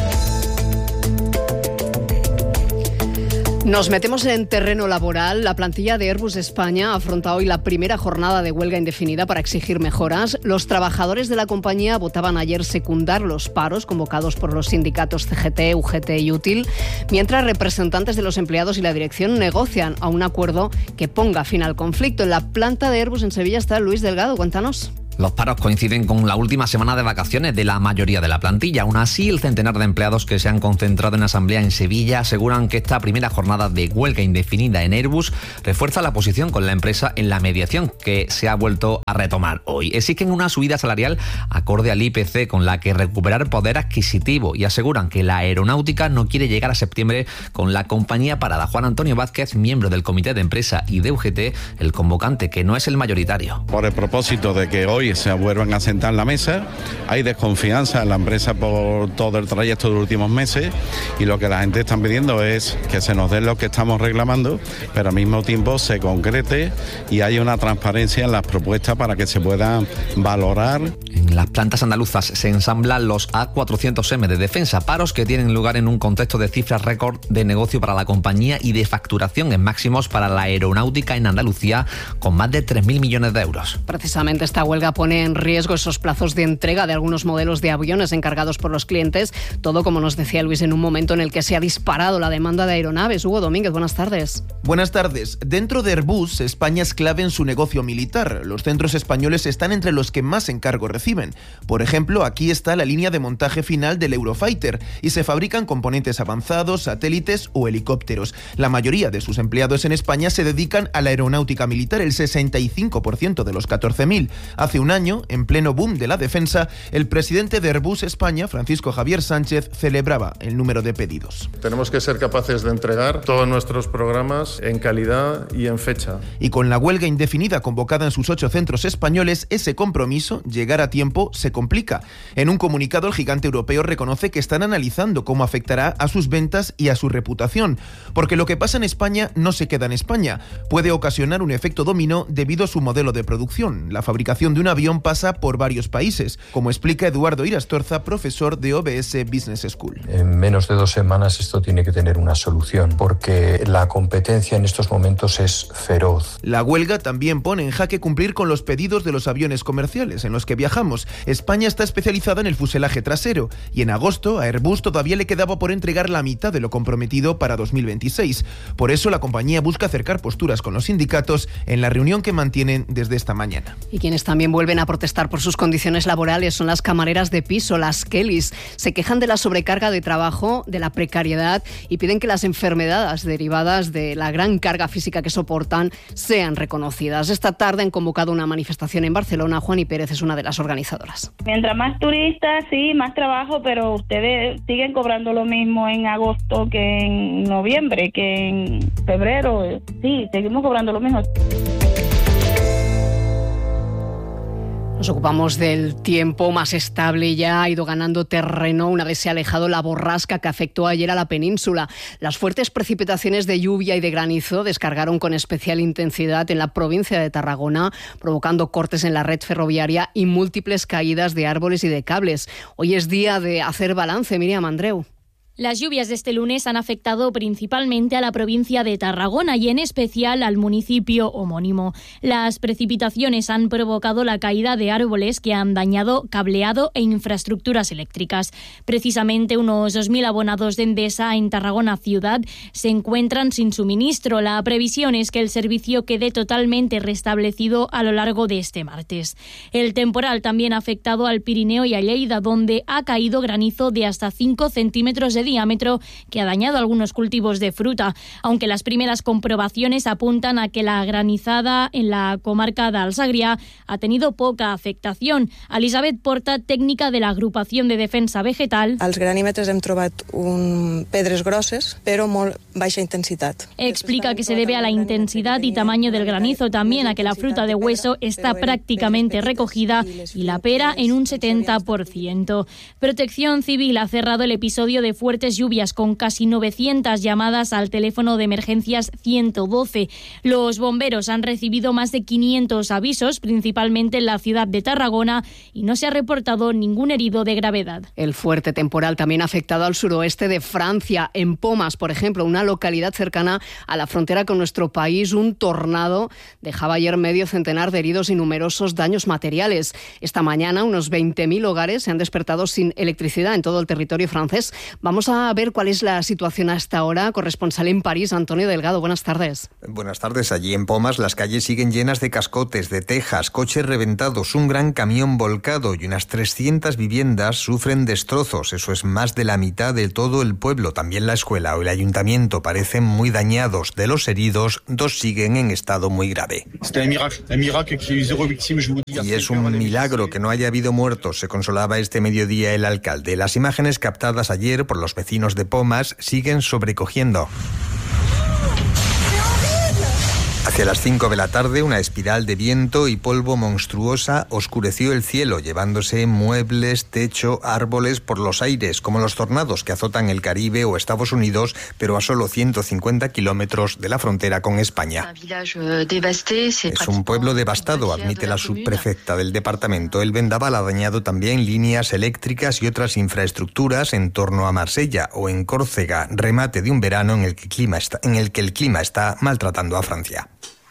Nos metemos en terreno laboral. La plantilla de Airbus España afronta hoy la primera jornada de huelga indefinida para exigir mejoras. Los trabajadores de la compañía votaban ayer secundar los paros convocados por los sindicatos C G T, U G T y Útil, mientras representantes de los empleados y la dirección negocian a un acuerdo que ponga fin al conflicto. En la planta de Airbus en Sevilla está Luis Delgado. Cuéntanos. Los paros coinciden con la última semana de vacaciones de la mayoría de la plantilla. Aún así, el centenar de empleados que se han concentrado en asamblea en Sevilla aseguran que esta primera jornada de huelga indefinida en Airbus refuerza la posición con la empresa en la mediación, que se ha vuelto a retomar hoy. Exigen una subida salarial acorde al I P C, con la que recuperar poder adquisitivo, y aseguran que la aeronáutica no quiere llegar a septiembre con la compañía parada. Juan Antonio Vázquez, miembro del comité de empresa y de U G T, el convocante, que no es el mayoritario. Por el propósito de que hoy se vuelvan a sentar en la mesa, hay desconfianza en la empresa por todo el trayecto de los últimos meses, y lo que la gente está pidiendo es que se nos dé lo que estamos reclamando, pero al mismo tiempo se concrete y haya una transparencia en las propuestas para que se puedan valorar. En las plantas andaluzas se ensamblan los A cuatrocientos eme de defensa, paros que tienen lugar en un contexto de cifras récord de negocio para la compañía y de facturación en máximos para la aeronáutica en Andalucía, con más de tres mil millones de euros. Precisamente esta huelga pone en riesgo esos plazos de entrega de algunos modelos de aviones encargados por los clientes. Todo, como nos decía Luis, en un momento en el que se ha disparado la demanda de aeronaves. Hugo Domínguez, buenas tardes. Buenas tardes. Dentro de Airbus, España es clave en su negocio militar. Los centros españoles están entre los que más encargos reciben. Por ejemplo, aquí está la línea de montaje final del Eurofighter y se fabrican componentes avanzados, satélites o helicópteros. La mayoría de sus empleados en España se dedican a la aeronáutica militar, el sesenta y cinco por ciento de los catorce mil. Hace un año, en pleno boom de la defensa, el presidente de Airbus España, Francisco Javier Sánchez, celebraba el número de pedidos. Tenemos que ser capaces de entregar todos nuestros programas en calidad y en fecha. Y con la huelga indefinida convocada en sus ocho centros españoles, ese compromiso, llegar a tiempo, se complica. En un comunicado, el gigante europeo reconoce que están analizando cómo afectará a sus ventas y a su reputación, porque lo que pasa en España no se queda en España. Puede ocasionar un efecto dominó debido a su modelo de producción. La fabricación de un avión pasa por varios países, como explica Eduardo Irastorza, profesor de O B S Business School. En menos de dos semanas esto tiene que tener una solución, porque la competencia en estos momentos es feroz. La huelga también pone en jaque cumplir con los pedidos de los aviones comerciales en los que viajamos. España está especializada en el fuselaje trasero y en agosto a Airbus todavía le quedaba por entregar la mitad de lo comprometido para dos mil veintiséis. Por eso la compañía busca acercar posturas con los sindicatos en la reunión que mantienen desde esta mañana. Y quienes también vuelven a protestar por sus condiciones laborales son las camareras de piso, las Kellys. Se quejan de la sobrecarga de trabajo, de la precariedad, y piden que las enfermedades derivadas de la gran carga física que soportan sean reconocidas. Esta tarde han convocado una manifestación en Barcelona. Juani Pérez es una de las organizadoras. Mientras más turistas, sí, más trabajo, pero ustedes siguen cobrando lo mismo en agosto que en noviembre, que en febrero. Sí, seguimos cobrando lo mismo. Nos ocupamos del tiempo más estable y ya ha ido ganando terreno una vez se ha alejado la borrasca que afectó ayer a la península. Las fuertes precipitaciones de lluvia y de granizo descargaron con especial intensidad en la provincia de Tarragona, provocando cortes en la red ferroviaria y múltiples caídas de árboles y de cables. Hoy es día de hacer balance, Miriam Andreu. Las lluvias de este lunes han afectado principalmente a la provincia de Tarragona y en especial al municipio homónimo. Las precipitaciones han provocado la caída de árboles que han dañado cableado e infraestructuras eléctricas. Precisamente unos dos mil abonados de Endesa en Tarragona ciudad se encuentran sin suministro. La previsión es que el servicio quede totalmente restablecido a lo largo de este martes. El temporal también ha afectado al Pirineo y a Lleida, donde ha caído granizo de hasta cinco centímetros de de diámetro que ha dañado algunos cultivos de fruta, aunque las primeras comprobaciones apuntan a que la granizada en la comarca de Alsagria ha tenido poca afectación. Elisabet Porta, técnica de la Agrupación de Defensa Vegetal. Als granímetres hem trobat un pedres grosses, però molt baixa intensitat. Explica que se debe a la intensidad y tamaño del granizo, también a que la fruta de hueso está prácticamente recogida y la pera en un setenta por ciento. Protección Civil ha cerrado el episodio de fuertes lluvias con casi novecientas llamadas al teléfono de emergencias ciento doce. Los bomberos han recibido más de quinientos avisos, principalmente en la ciudad de Tarragona, y no se ha reportado ningún herido de gravedad. El fuerte temporal también ha afectado al suroeste de Francia. En Pomas, por ejemplo, una localidad cercana a la frontera con nuestro país, un tornado dejaba ayer medio centenar de heridos y numerosos daños materiales. Esta mañana unos veinte mil hogares se han despertado sin electricidad en todo el territorio francés. Vamos a ver cuál es la situación hasta ahora. Corresponsal en París, Antonio Delgado, buenas tardes. Buenas tardes. Allí en Pomas las calles siguen llenas de cascotes, de tejas, coches reventados, un gran camión volcado y unas trescientas viviendas sufren destrozos. Eso es más de la mitad de todo el pueblo. También la escuela o el ayuntamiento parecen muy dañados. De los heridos, dos siguen en estado muy grave. Y es un milagro que no haya habido muertos, se consolaba este mediodía el alcalde. Las imágenes captadas ayer por los vecinos de Pomas siguen sobrecogiendo. Hacia las cinco de la tarde, una espiral de viento y polvo monstruosa oscureció el cielo, llevándose muebles, techo, árboles por los aires, como los tornados que azotan el Caribe o Estados Unidos, pero a solo ciento cincuenta kilómetros de la frontera con España. Es un pueblo devastado, admite la subprefecta del departamento. El vendaval ha dañado también líneas eléctricas y otras infraestructuras en torno a Marsella o en Córcega, remate de un verano en el que el clima está, en el que el clima está maltratando a Francia.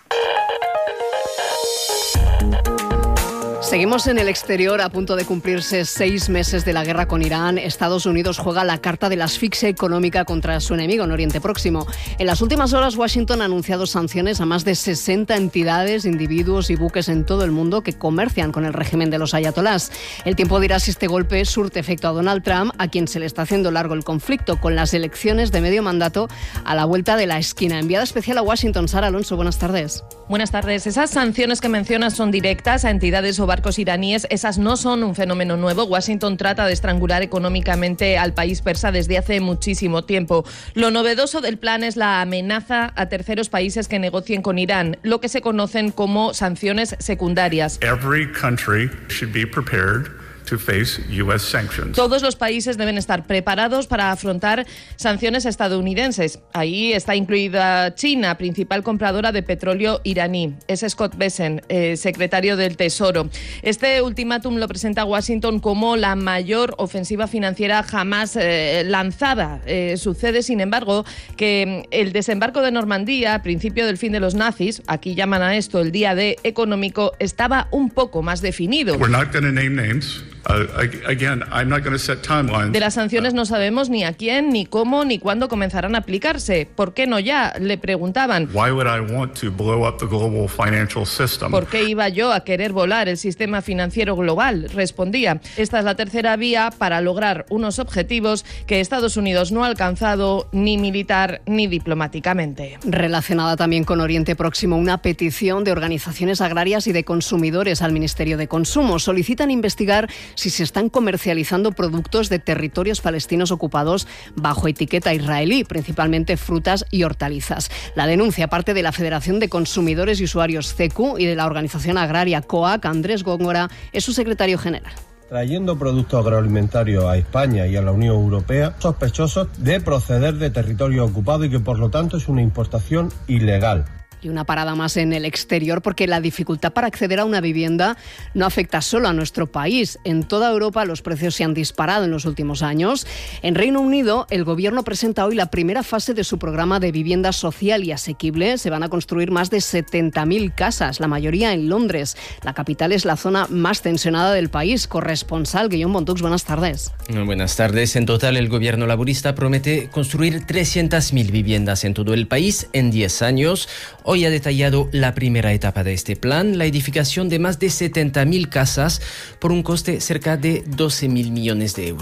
Seguimos en el exterior. A punto de cumplirse seis meses de la guerra con Irán, Estados Unidos juega la carta de la asfixia económica contra su enemigo en Oriente Próximo. En las últimas horas, Washington ha anunciado sanciones a más de sesenta entidades, individuos y buques en todo el mundo que comercian con el régimen de los ayatolás. El tiempo dirá si este golpe surte efecto a Donald Trump, a quien se le está haciendo largo el conflicto, con las elecciones de medio mandato a la vuelta de la esquina. Enviada especial a Washington, Sara Alonso, buenas tardes. Buenas tardes. Esas sanciones que mencionas son directas a entidades o barcos iraníes. Esas no son un fenómeno nuevo. Washington trata de estrangular económicamente al país persa desde hace muchísimo tiempo. Lo novedoso del plan es la amenaza a terceros países que negocien con Irán, lo que se conocen como sanciones secundarias. Every country should be prepared to face U S sanctions. Todos los países deben estar preparados para afrontar sanciones estadounidenses. Ahí está incluida China, principal compradora de petróleo iraní. Es Scott Bessent, eh, secretario del Tesoro. Este ultimátum lo presenta Washington como la mayor ofensiva financiera jamás eh, lanzada. Eh, sucede, sin embargo, que el desembarco de Normandía, a principio del fin de los nazis, aquí llaman a esto el día D económico, estaba un poco más definido. We're not going to name names. Uh, again, I'm not going to set timelines. De las sanciones no sabemos ni a quién, ni cómo, ni cuándo comenzarán a aplicarse. ¿Por qué no ya? Le preguntaban. Why would I want to blow up the global financial system? ¿Por qué iba yo a querer volar el sistema financiero global? Respondía. Esta es la tercera vía para lograr unos objetivos que Estados Unidos no ha alcanzado ni militar ni diplomáticamente. Relacionada también con Oriente Próximo, una petición de organizaciones agrarias y de consumidores al Ministerio de Consumo. Solicitan investigar si se están comercializando productos de territorios palestinos ocupados bajo etiqueta israelí, principalmente frutas y hortalizas. La denuncia parte de la Federación de Consumidores y Usuarios C E C U y de la organización agraria COAC. Andrés Góngora es su secretario general. Trayendo productos agroalimentarios a España y a la Unión Europea, sospechosos de proceder de territorio ocupado y que por lo tanto es una importación ilegal. Y una parada más en el exterior, porque la dificultad para acceder a una vivienda no afecta solo a nuestro país. En toda Europa los precios se han disparado en los últimos años. En Reino Unido, el gobierno presenta hoy la primera fase de su programa de vivienda social y asequible. Se van a construir más de setenta mil casas, la mayoría en Londres. La capital es la zona más tensionada del país. Corresponsal Guillaume Montux, buenas tardes. Buenas tardes. En total, el gobierno laborista promete construir trescientas mil viviendas en todo el país en diez años. Hoy ha detallado la primera etapa de este plan, la edificación de más de setenta mil casas por un coste cerca de doce mil millones de euros.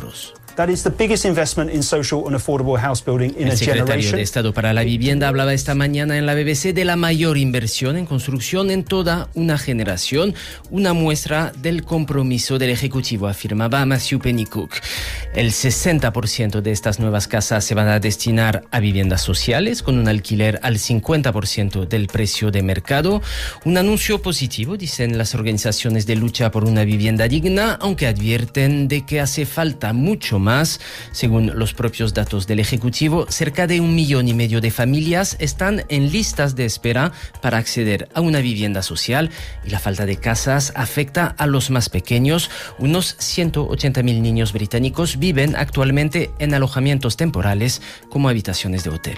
That is the biggest investment in social and affordable house building in El a secretario generation. de Estado para la Vivienda hablaba esta mañana en la B B C de la mayor inversión en construcción en toda una generación, una muestra del compromiso del Ejecutivo, afirmaba Matthew Pennycook. El sesenta por ciento de estas nuevas casas se van a destinar a viviendas sociales, con un alquiler al cincuenta por ciento del precio de mercado. Un anuncio positivo, dicen las organizaciones de lucha por una vivienda digna, aunque advierten de que hace falta mucho más. Según los propios datos del Ejecutivo, cerca de un millón y medio de familias están en listas de espera para acceder a una vivienda social y la falta de casas afecta a los más pequeños. Unos ciento ochenta mil niños británicos viven actualmente en alojamientos temporales como habitaciones de hotel.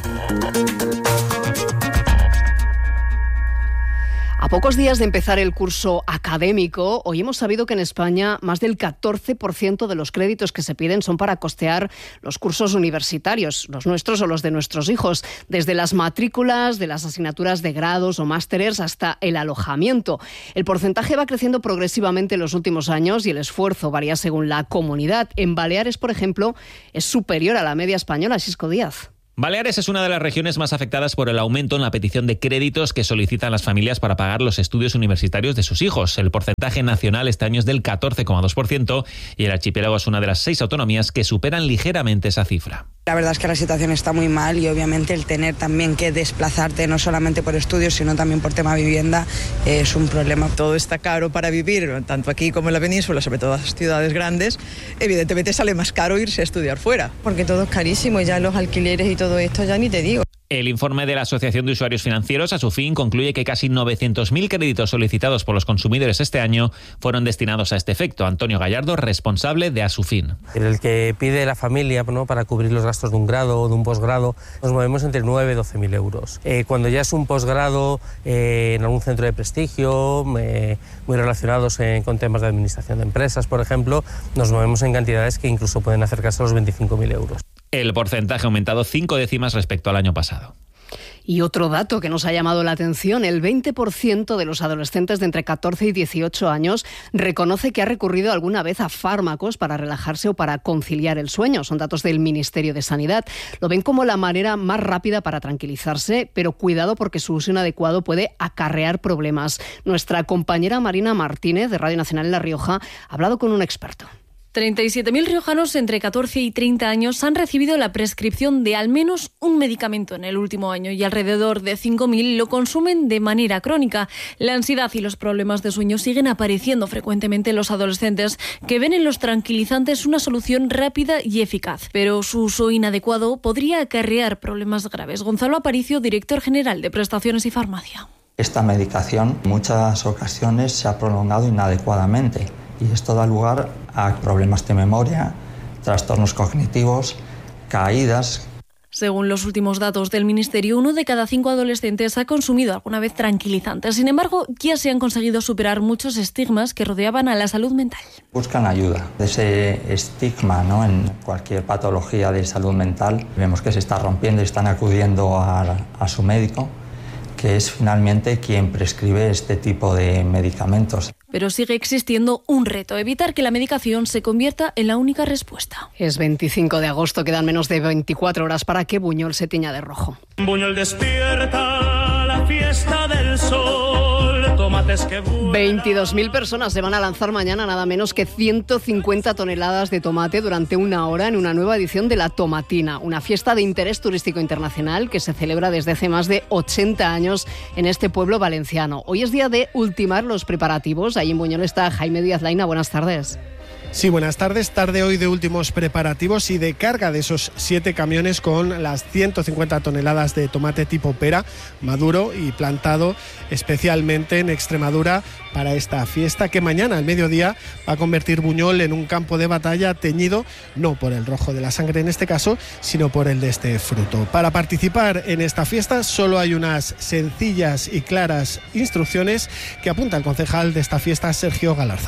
A pocos días de empezar el curso académico, hoy hemos sabido que en España más del catorce por ciento de los créditos que se piden son para costear los cursos universitarios, los nuestros o los de nuestros hijos, desde las matrículas de las asignaturas de grados o másteres hasta el alojamiento. El porcentaje va creciendo progresivamente en los últimos años y el esfuerzo varía según la comunidad. En Baleares, por ejemplo, es superior a la media española. Xisco Díaz. Baleares es una de las regiones más afectadas por el aumento en la petición de créditos que solicitan las familias para pagar los estudios universitarios de sus hijos. El porcentaje nacional este año es del catorce coma dos por ciento y el archipiélago es una de las seis autonomías que superan ligeramente esa cifra. La verdad es que la situación está muy mal y obviamente el tener también que desplazarte no solamente por estudios sino también por tema vivienda es un problema. Todo está caro para vivir, tanto aquí como en la península, sobre todo en las ciudades grandes. Evidentemente sale más caro irse a estudiar fuera. Porque todo es carísimo y ya los alquileres y todo esto ya ni te digo. El informe de la Asociación de Usuarios Financieros, a su fin, concluye que casi novecientos mil créditos solicitados por los consumidores este año fueron destinados a este efecto. Antonio Gallardo, responsable de Asufin. El que pide la familia, ¿no?, para cubrir los gastos de un grado o de un posgrado, nos movemos entre nueve y doce mil euros. Eh, cuando ya es un posgrado eh, en algún centro de prestigio, eh, muy relacionados eh, con temas de administración de empresas, por ejemplo, nos movemos en cantidades que incluso pueden acercarse a los veinticinco mil euros. El porcentaje ha aumentado cinco décimas respecto al año pasado. Y otro dato que nos ha llamado la atención, el veinte por ciento de los adolescentes de entre catorce y dieciocho años reconoce que ha recurrido alguna vez a fármacos para relajarse o para conciliar el sueño. Son datos del Ministerio de Sanidad. Lo ven como la manera más rápida para tranquilizarse, pero cuidado porque su uso inadecuado puede acarrear problemas. Nuestra compañera Marina Martínez, de Radio Nacional en La Rioja, ha hablado con un experto. treinta y siete mil riojanos entre catorce y treinta años han recibido la prescripción de al menos un medicamento en el último año y alrededor de cinco mil lo consumen de manera crónica. La ansiedad y los problemas de sueño siguen apareciendo frecuentemente en los adolescentes, que ven en los tranquilizantes una solución rápida y eficaz, pero su uso inadecuado podría acarrear problemas graves. Gonzalo Aparicio, director general de Prestaciones y Farmacia. Esta medicación en muchas ocasiones se ha prolongado inadecuadamente y esto da lugar a problemas de memoria, trastornos cognitivos, caídas. Según los últimos datos del Ministerio, uno de cada cinco adolescentes ha consumido alguna vez tranquilizantes. Sin embargo, ya se han conseguido superar muchos estigmas que rodeaban a la salud mental. Buscan ayuda. Ese estigma, ¿no?, en cualquier patología de salud mental, vemos que se está rompiendo y están acudiendo a, a su médico, que es finalmente quien prescribe este tipo de medicamentos. Pero sigue existiendo un reto, evitar que la medicación se convierta en la única respuesta. Es veinticinco de agosto, quedan menos de veinticuatro horas para que Buñol se tiña de rojo. Buñol despierta, la fiesta del sol, tomates que vuelan. veintidós mil personas se van a lanzar mañana nada menos que ciento cincuenta toneladas de tomate durante una hora en una nueva edición de la Tomatina, una fiesta de interés turístico internacional que se celebra desde hace más de ochenta años en este pueblo valenciano. Hoy es día de ultimar los preparativos. Ahí en Buñol está Jaime Díaz Laina. Buenas tardes. Sí, buenas tardes. Tarde hoy de últimos preparativos y de carga de esos siete camiones con las ciento cincuenta toneladas de tomate tipo pera, maduro y plantado especialmente en Extremadura para esta fiesta que mañana al mediodía va a convertir Buñol en un campo de batalla teñido no por el rojo de la sangre en este caso, sino por el de este fruto. Para participar en esta fiesta solo hay unas sencillas y claras instrucciones que apunta el concejal de esta fiesta, Sergio Galarza.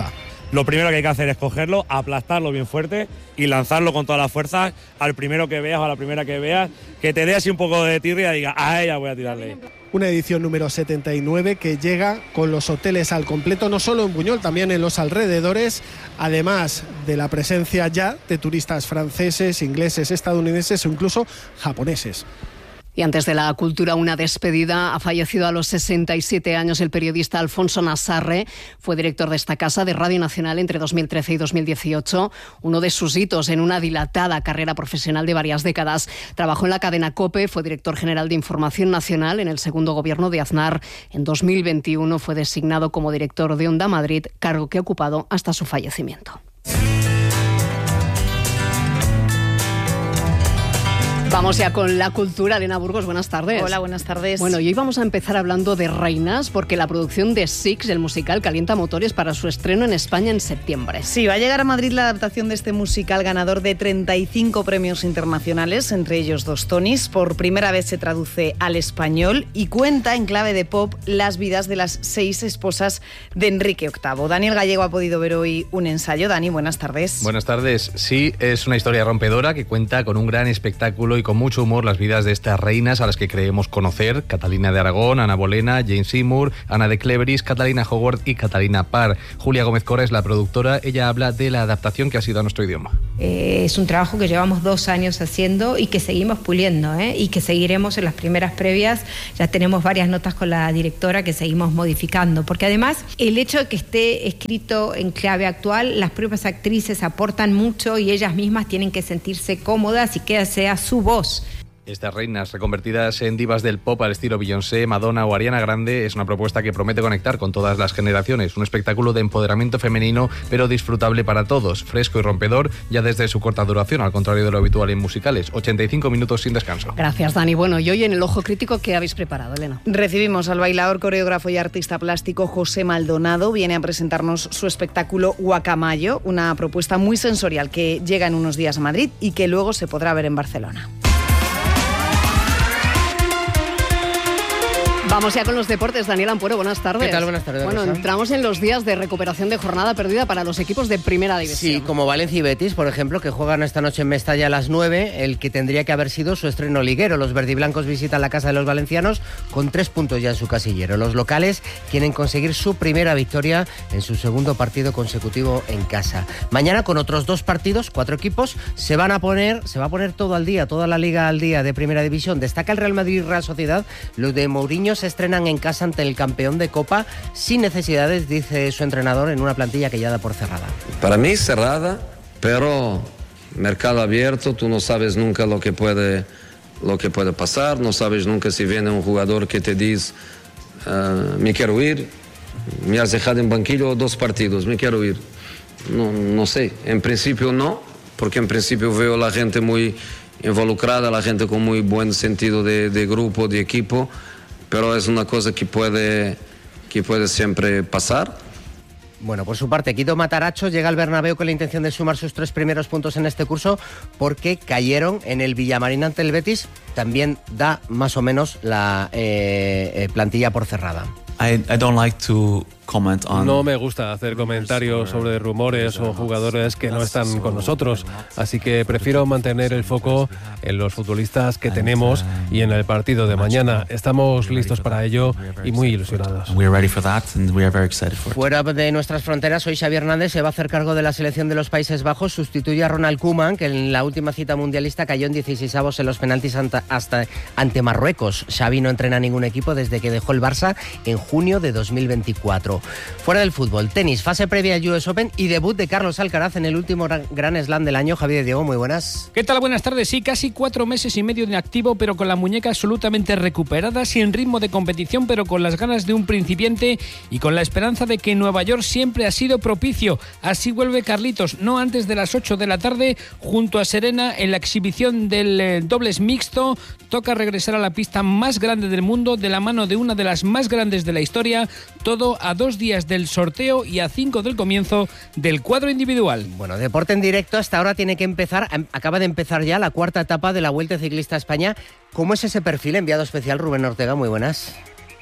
lo primero que hay que hacer es cogerlo, aplastarlo bien fuerte y lanzarlo con todas las fuerzas al primero que veas o a la primera que veas, que te dé así un poco de tirria y diga, a ella voy a tirarle. Una edición número setenta y nueve que llega con los hoteles al completo, no solo en Buñol, también en los alrededores, además de la presencia ya de turistas franceses, ingleses, estadounidenses o incluso japoneses. Y antes de la cultura, una despedida. Ha fallecido a los sesenta y siete años el periodista Alfonso Nassarre. Fue director de esta casa de Radio Nacional entre dos mil trece y dos mil dieciocho. Uno de sus hitos en una dilatada carrera profesional de varias décadas. Trabajó en la cadena COPE, fue director general de Información Nacional en el segundo gobierno de Aznar. En dos mil veintiuno fue designado como director de Onda Madrid, cargo que ha ocupado hasta su fallecimiento. Vamos ya con la cultura. Elena Burgos, buenas tardes. Hola, buenas tardes. Bueno, y hoy vamos a empezar hablando de reinas, porque la producción de Six, el musical, calienta motores para su estreno en España en septiembre. Sí, va a llegar a Madrid la adaptación de este musical ganador de treinta y cinco premios internacionales, entre ellos dos Tonys. Por primera vez se traduce al español y cuenta en clave de pop las vidas de las seis esposas de Enrique octavo. Daniel Gallego ha podido ver hoy un ensayo. Dani, buenas tardes. Buenas tardes. Sí, es una historia rompedora que cuenta con un gran espectáculo y con mucho humor las vidas de estas reinas a las que creemos conocer: Catalina de Aragón, Ana Bolena, Jane Seymour, Ana de Cleveris, Catalina Howard y Catalina Parr. Julia Gómez Cora es la productora. Ella habla de la adaptación que ha sido a nuestro idioma. Eh, es un trabajo que llevamos dos años haciendo y que seguimos puliendo, ¿eh? y que seguiremos en las primeras previas. Ya tenemos varias notas con la directora que seguimos modificando, porque además el hecho de que esté escrito en clave actual, las propias actrices aportan mucho y ellas mismas tienen que sentirse cómodas y que sea su voz. Estas reinas reconvertidas en divas del pop al estilo Beyoncé, Madonna o Ariana Grande es una propuesta que promete conectar con todas las generaciones. Un espectáculo de empoderamiento femenino, pero disfrutable para todos, fresco y rompedor ya desde su corta duración, al contrario de lo habitual en musicales. ochenta y cinco minutos sin descanso. Gracias, Dani. Bueno, y hoy en el Ojo Crítico, ¿qué habéis preparado, Elena? Recibimos al bailador, coreógrafo y artista plástico José Maldonado. Viene a presentarnos su espectáculo Guacamayo, una propuesta muy sensorial que llega en unos días a Madrid y que luego se podrá ver en Barcelona. Vamos ya con los deportes. Daniel Ampuero, buenas tardes. ¿Qué tal? Buenas tardes. Bueno, Rosa. entramos en los días de recuperación de jornada perdida para los equipos de Primera División. Sí, como Valencia y Betis, por ejemplo, que juegan esta noche en Mestalla a las nueve, el que tendría que haber sido su estreno liguero. Los verdiblancos visitan la casa de los valencianos con tres puntos ya en su casillero. Los locales quieren conseguir su primera victoria en su segundo partido consecutivo en casa. Mañana, con otros dos partidos, cuatro equipos, se van a poner, se va a poner todo al día, toda la liga al día de Primera División. Destaca el Real Madrid y Real Sociedad. Los de Mourinho se estrenan en casa ante el campeón de Copa sin necesidades, dice su entrenador, en una plantilla que ya da por cerrada. Para mí cerrada, pero mercado abierto, tú no sabes nunca lo que puede, lo que puede pasar, no sabes nunca si viene un jugador que te dice uh, me quiero ir, me has dejado en banquillo dos partidos, me quiero ir. No, no sé, en principio no, porque en principio veo a la gente muy involucrada, la gente con muy buen sentido de, de grupo, de equipo, pero es una cosa que puede, que puede siempre pasar. Bueno, por su parte, Quito Mataracho llega al Bernabéu con la intención de sumar sus tres primeros puntos en este curso, porque cayeron en el Villamarín ante el Betis. También da más o menos la eh, eh, plantilla por cerrada. I, I don't like to comment on... No me gusta hacer comentarios sobre rumores o jugadores que no están con nosotros, así que prefiero mantener el foco en los futbolistas que tenemos y en el partido de mañana. Estamos listos para ello y muy ilusionados. Fuera de nuestras fronteras, hoy Xavi Hernández se va a hacer cargo de la selección de los Países Bajos, sustituye a Ronald Koeman, que en la última cita mundialista cayó en dieciseisavos en los penaltis ante, hasta, ante Marruecos. Xavi no entrena a ningún equipo desde que dejó el Barça en junio de dos mil veinticuatro. Fuera del fútbol, tenis, fase previa al U S Open y debut de Carlos Alcaraz en el último Gran Slam del año. Javier Diego, muy buenas. ¿Qué tal? Buenas tardes. Sí, casi cuatro meses y medio de inactivo, pero con la muñeca absolutamente recuperada, sin ritmo de competición, pero con las ganas de un principiante y con la esperanza de que Nueva York siempre ha sido propicio. Así vuelve Carlitos, no antes de las ocho de la tarde, junto a Serena en la exhibición del eh, dobles mixto. Toca regresar a la pista más grande del mundo, de la mano de una de las más grandes de la historia, todo a dos días del sorteo y a cinco del comienzo del cuadro individual. Bueno, deporte en directo hasta ahora tiene que empezar, acaba de empezar ya la cuarta etapa de la Vuelta Ciclista a España. ¿Cómo es ese perfil? Enviado especial Rubén Ortega, muy buenas.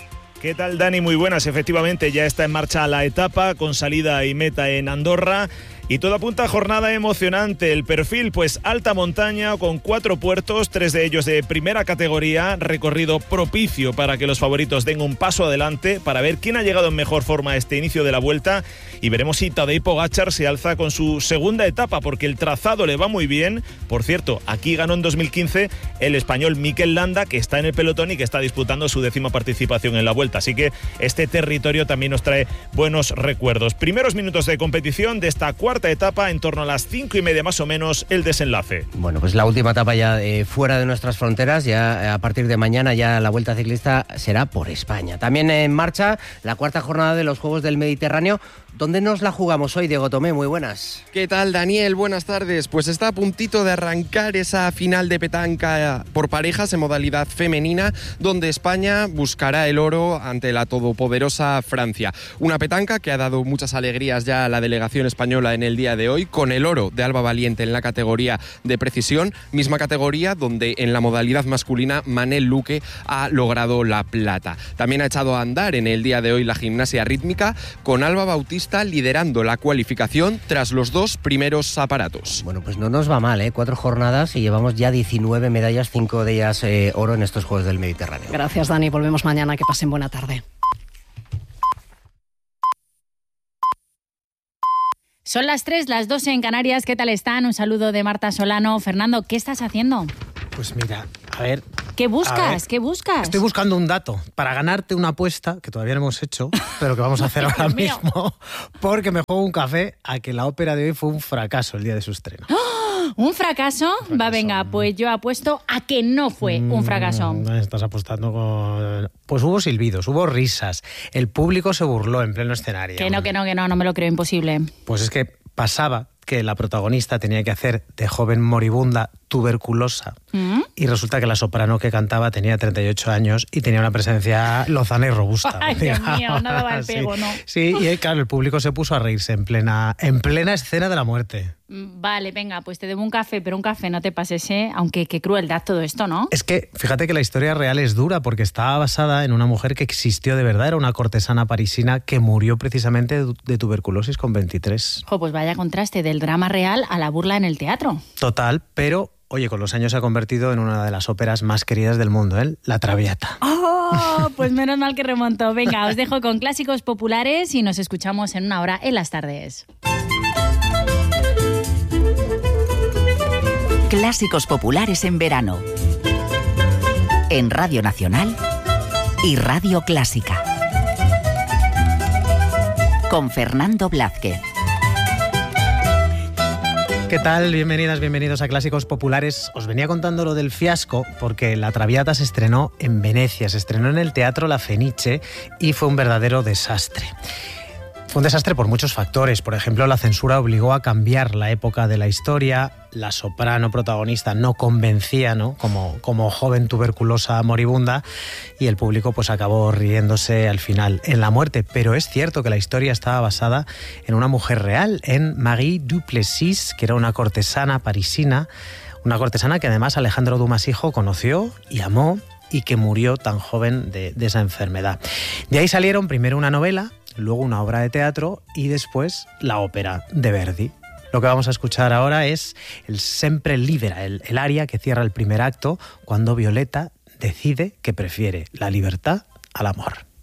¿Qué tal, Dani? Muy buenas. Efectivamente, ya está en marcha la etapa con salida y meta en Andorra. Y todo apunta a jornada emocionante. El perfil, pues alta montaña con cuatro puertos, tres de ellos de primera categoría, recorrido propicio para que los favoritos den un paso adelante para ver quién ha llegado en mejor forma a este inicio de la Vuelta. Y veremos si Tadej Pogačar se alza con su segunda etapa, porque el trazado le va muy bien. Por cierto, aquí ganó en dos mil quince el español Mikel Landa, que está en el pelotón y que está disputando su décima participación en la Vuelta. Así que este territorio también nos trae buenos recuerdos. Primeros minutos de competición de esta cuarta etapa, en torno a las cinco y media más o menos el desenlace. Bueno, pues la última etapa ya eh, fuera de nuestras fronteras, ya a partir de mañana ya la Vuelta Ciclista será por España. También en marcha la cuarta jornada de los Juegos del Mediterráneo. ¿Dónde nos la jugamos hoy, Diego Tomé? Muy buenas. ¿Qué tal, Daniel? Buenas tardes. Pues está a puntito de arrancar esa final de petanca por parejas en modalidad femenina, donde España buscará el oro ante la todopoderosa Francia. Una petanca que ha dado muchas alegrías ya a la delegación española en el día de hoy, con el oro de Alba Valiente en la categoría de precisión, misma categoría donde en la modalidad masculina Manel Luque ha logrado la plata. También ha echado a andar en el día de hoy la gimnasia rítmica, con Alba Bautista liderando la cualificación tras los dos primeros aparatos. Bueno, pues no nos va mal, ¿eh? Cuatro jornadas y llevamos ya diecinueve medallas, cinco de ellas eh, oro en estos Juegos del Mediterráneo. Gracias, Dani. Volvemos mañana. Que pasen buena tarde. Son las tres, las dos en Canarias. ¿Qué tal están? Un saludo de Marta Solano. Fernando, ¿qué estás haciendo? Pues mira, a ver... ¿Qué buscas? ver, ¿Qué buscas? Estoy buscando un dato para ganarte una apuesta que todavía no hemos hecho, pero que vamos a hacer ahora mismo, porque me juego un café a que la ópera de hoy fue un fracaso el día de su estreno. ¡Oh! ¿Un fracaso? Un fracaso. Va, venga, pues yo apuesto a que no fue mm, un fracaso. Estás apostando con... Pues hubo silbidos, hubo risas, el público se burló en pleno escenario. Que no, que no, que no, no me lo creo, imposible. Pues es que pasaba que la protagonista tenía que hacer de joven moribunda tuberculosa ¿Mm? Y resulta que la soprano que cantaba tenía treinta y ocho años y tenía una presencia lozana y robusta. Ay, Dios mío, no daba el pego, sí. ¿no? Sí, y claro, el público se puso a reírse en plena, en plena escena de la muerte. Vale, venga, pues te debo un café, pero un café no te pases, ¿eh? Aunque qué crueldad todo esto, ¿no? Es que, fíjate que la historia real es dura porque estaba basada en una mujer que existió de verdad, era una cortesana parisina que murió precisamente de tuberculosis con veintitrés. Jo, pues vaya contraste del drama real a la burla en el teatro. Total, pero... Oye, con los años se ha convertido en una de las óperas más queridas del mundo, ¿eh? La Traviata. ¡Oh! Pues menos mal que remontó. Venga, os dejo con clásicos populares y nos escuchamos en una hora en las tardes. Clásicos populares en verano. En Radio Nacional y Radio Clásica. Con Fernando Blázquez. ¿Qué tal? Bienvenidas, bienvenidos a Clásicos Populares. Os venía contando lo del fiasco porque La Traviata se estrenó en Venecia, se estrenó en el Teatro La Fenice y fue un verdadero desastre. Fue un desastre por muchos factores. Por ejemplo, la censura obligó a cambiar la época de la historia, la soprano protagonista no convencía, ¿no? Como, como joven tuberculosa moribunda, y el público pues acabó riéndose al final en la muerte. Pero es cierto que la historia estaba basada en una mujer real, en Marie Duplessis, que era una cortesana parisina, una cortesana que además Alejandro Dumas hijo conoció y amó y que murió tan joven de, de esa enfermedad. De ahí salieron primero una novela, luego una obra de teatro y después la ópera de Verdi. Lo que vamos a escuchar ahora es el Sempre Libera, el, el aria que cierra el primer acto cuando Violeta decide que prefiere la libertad al amor.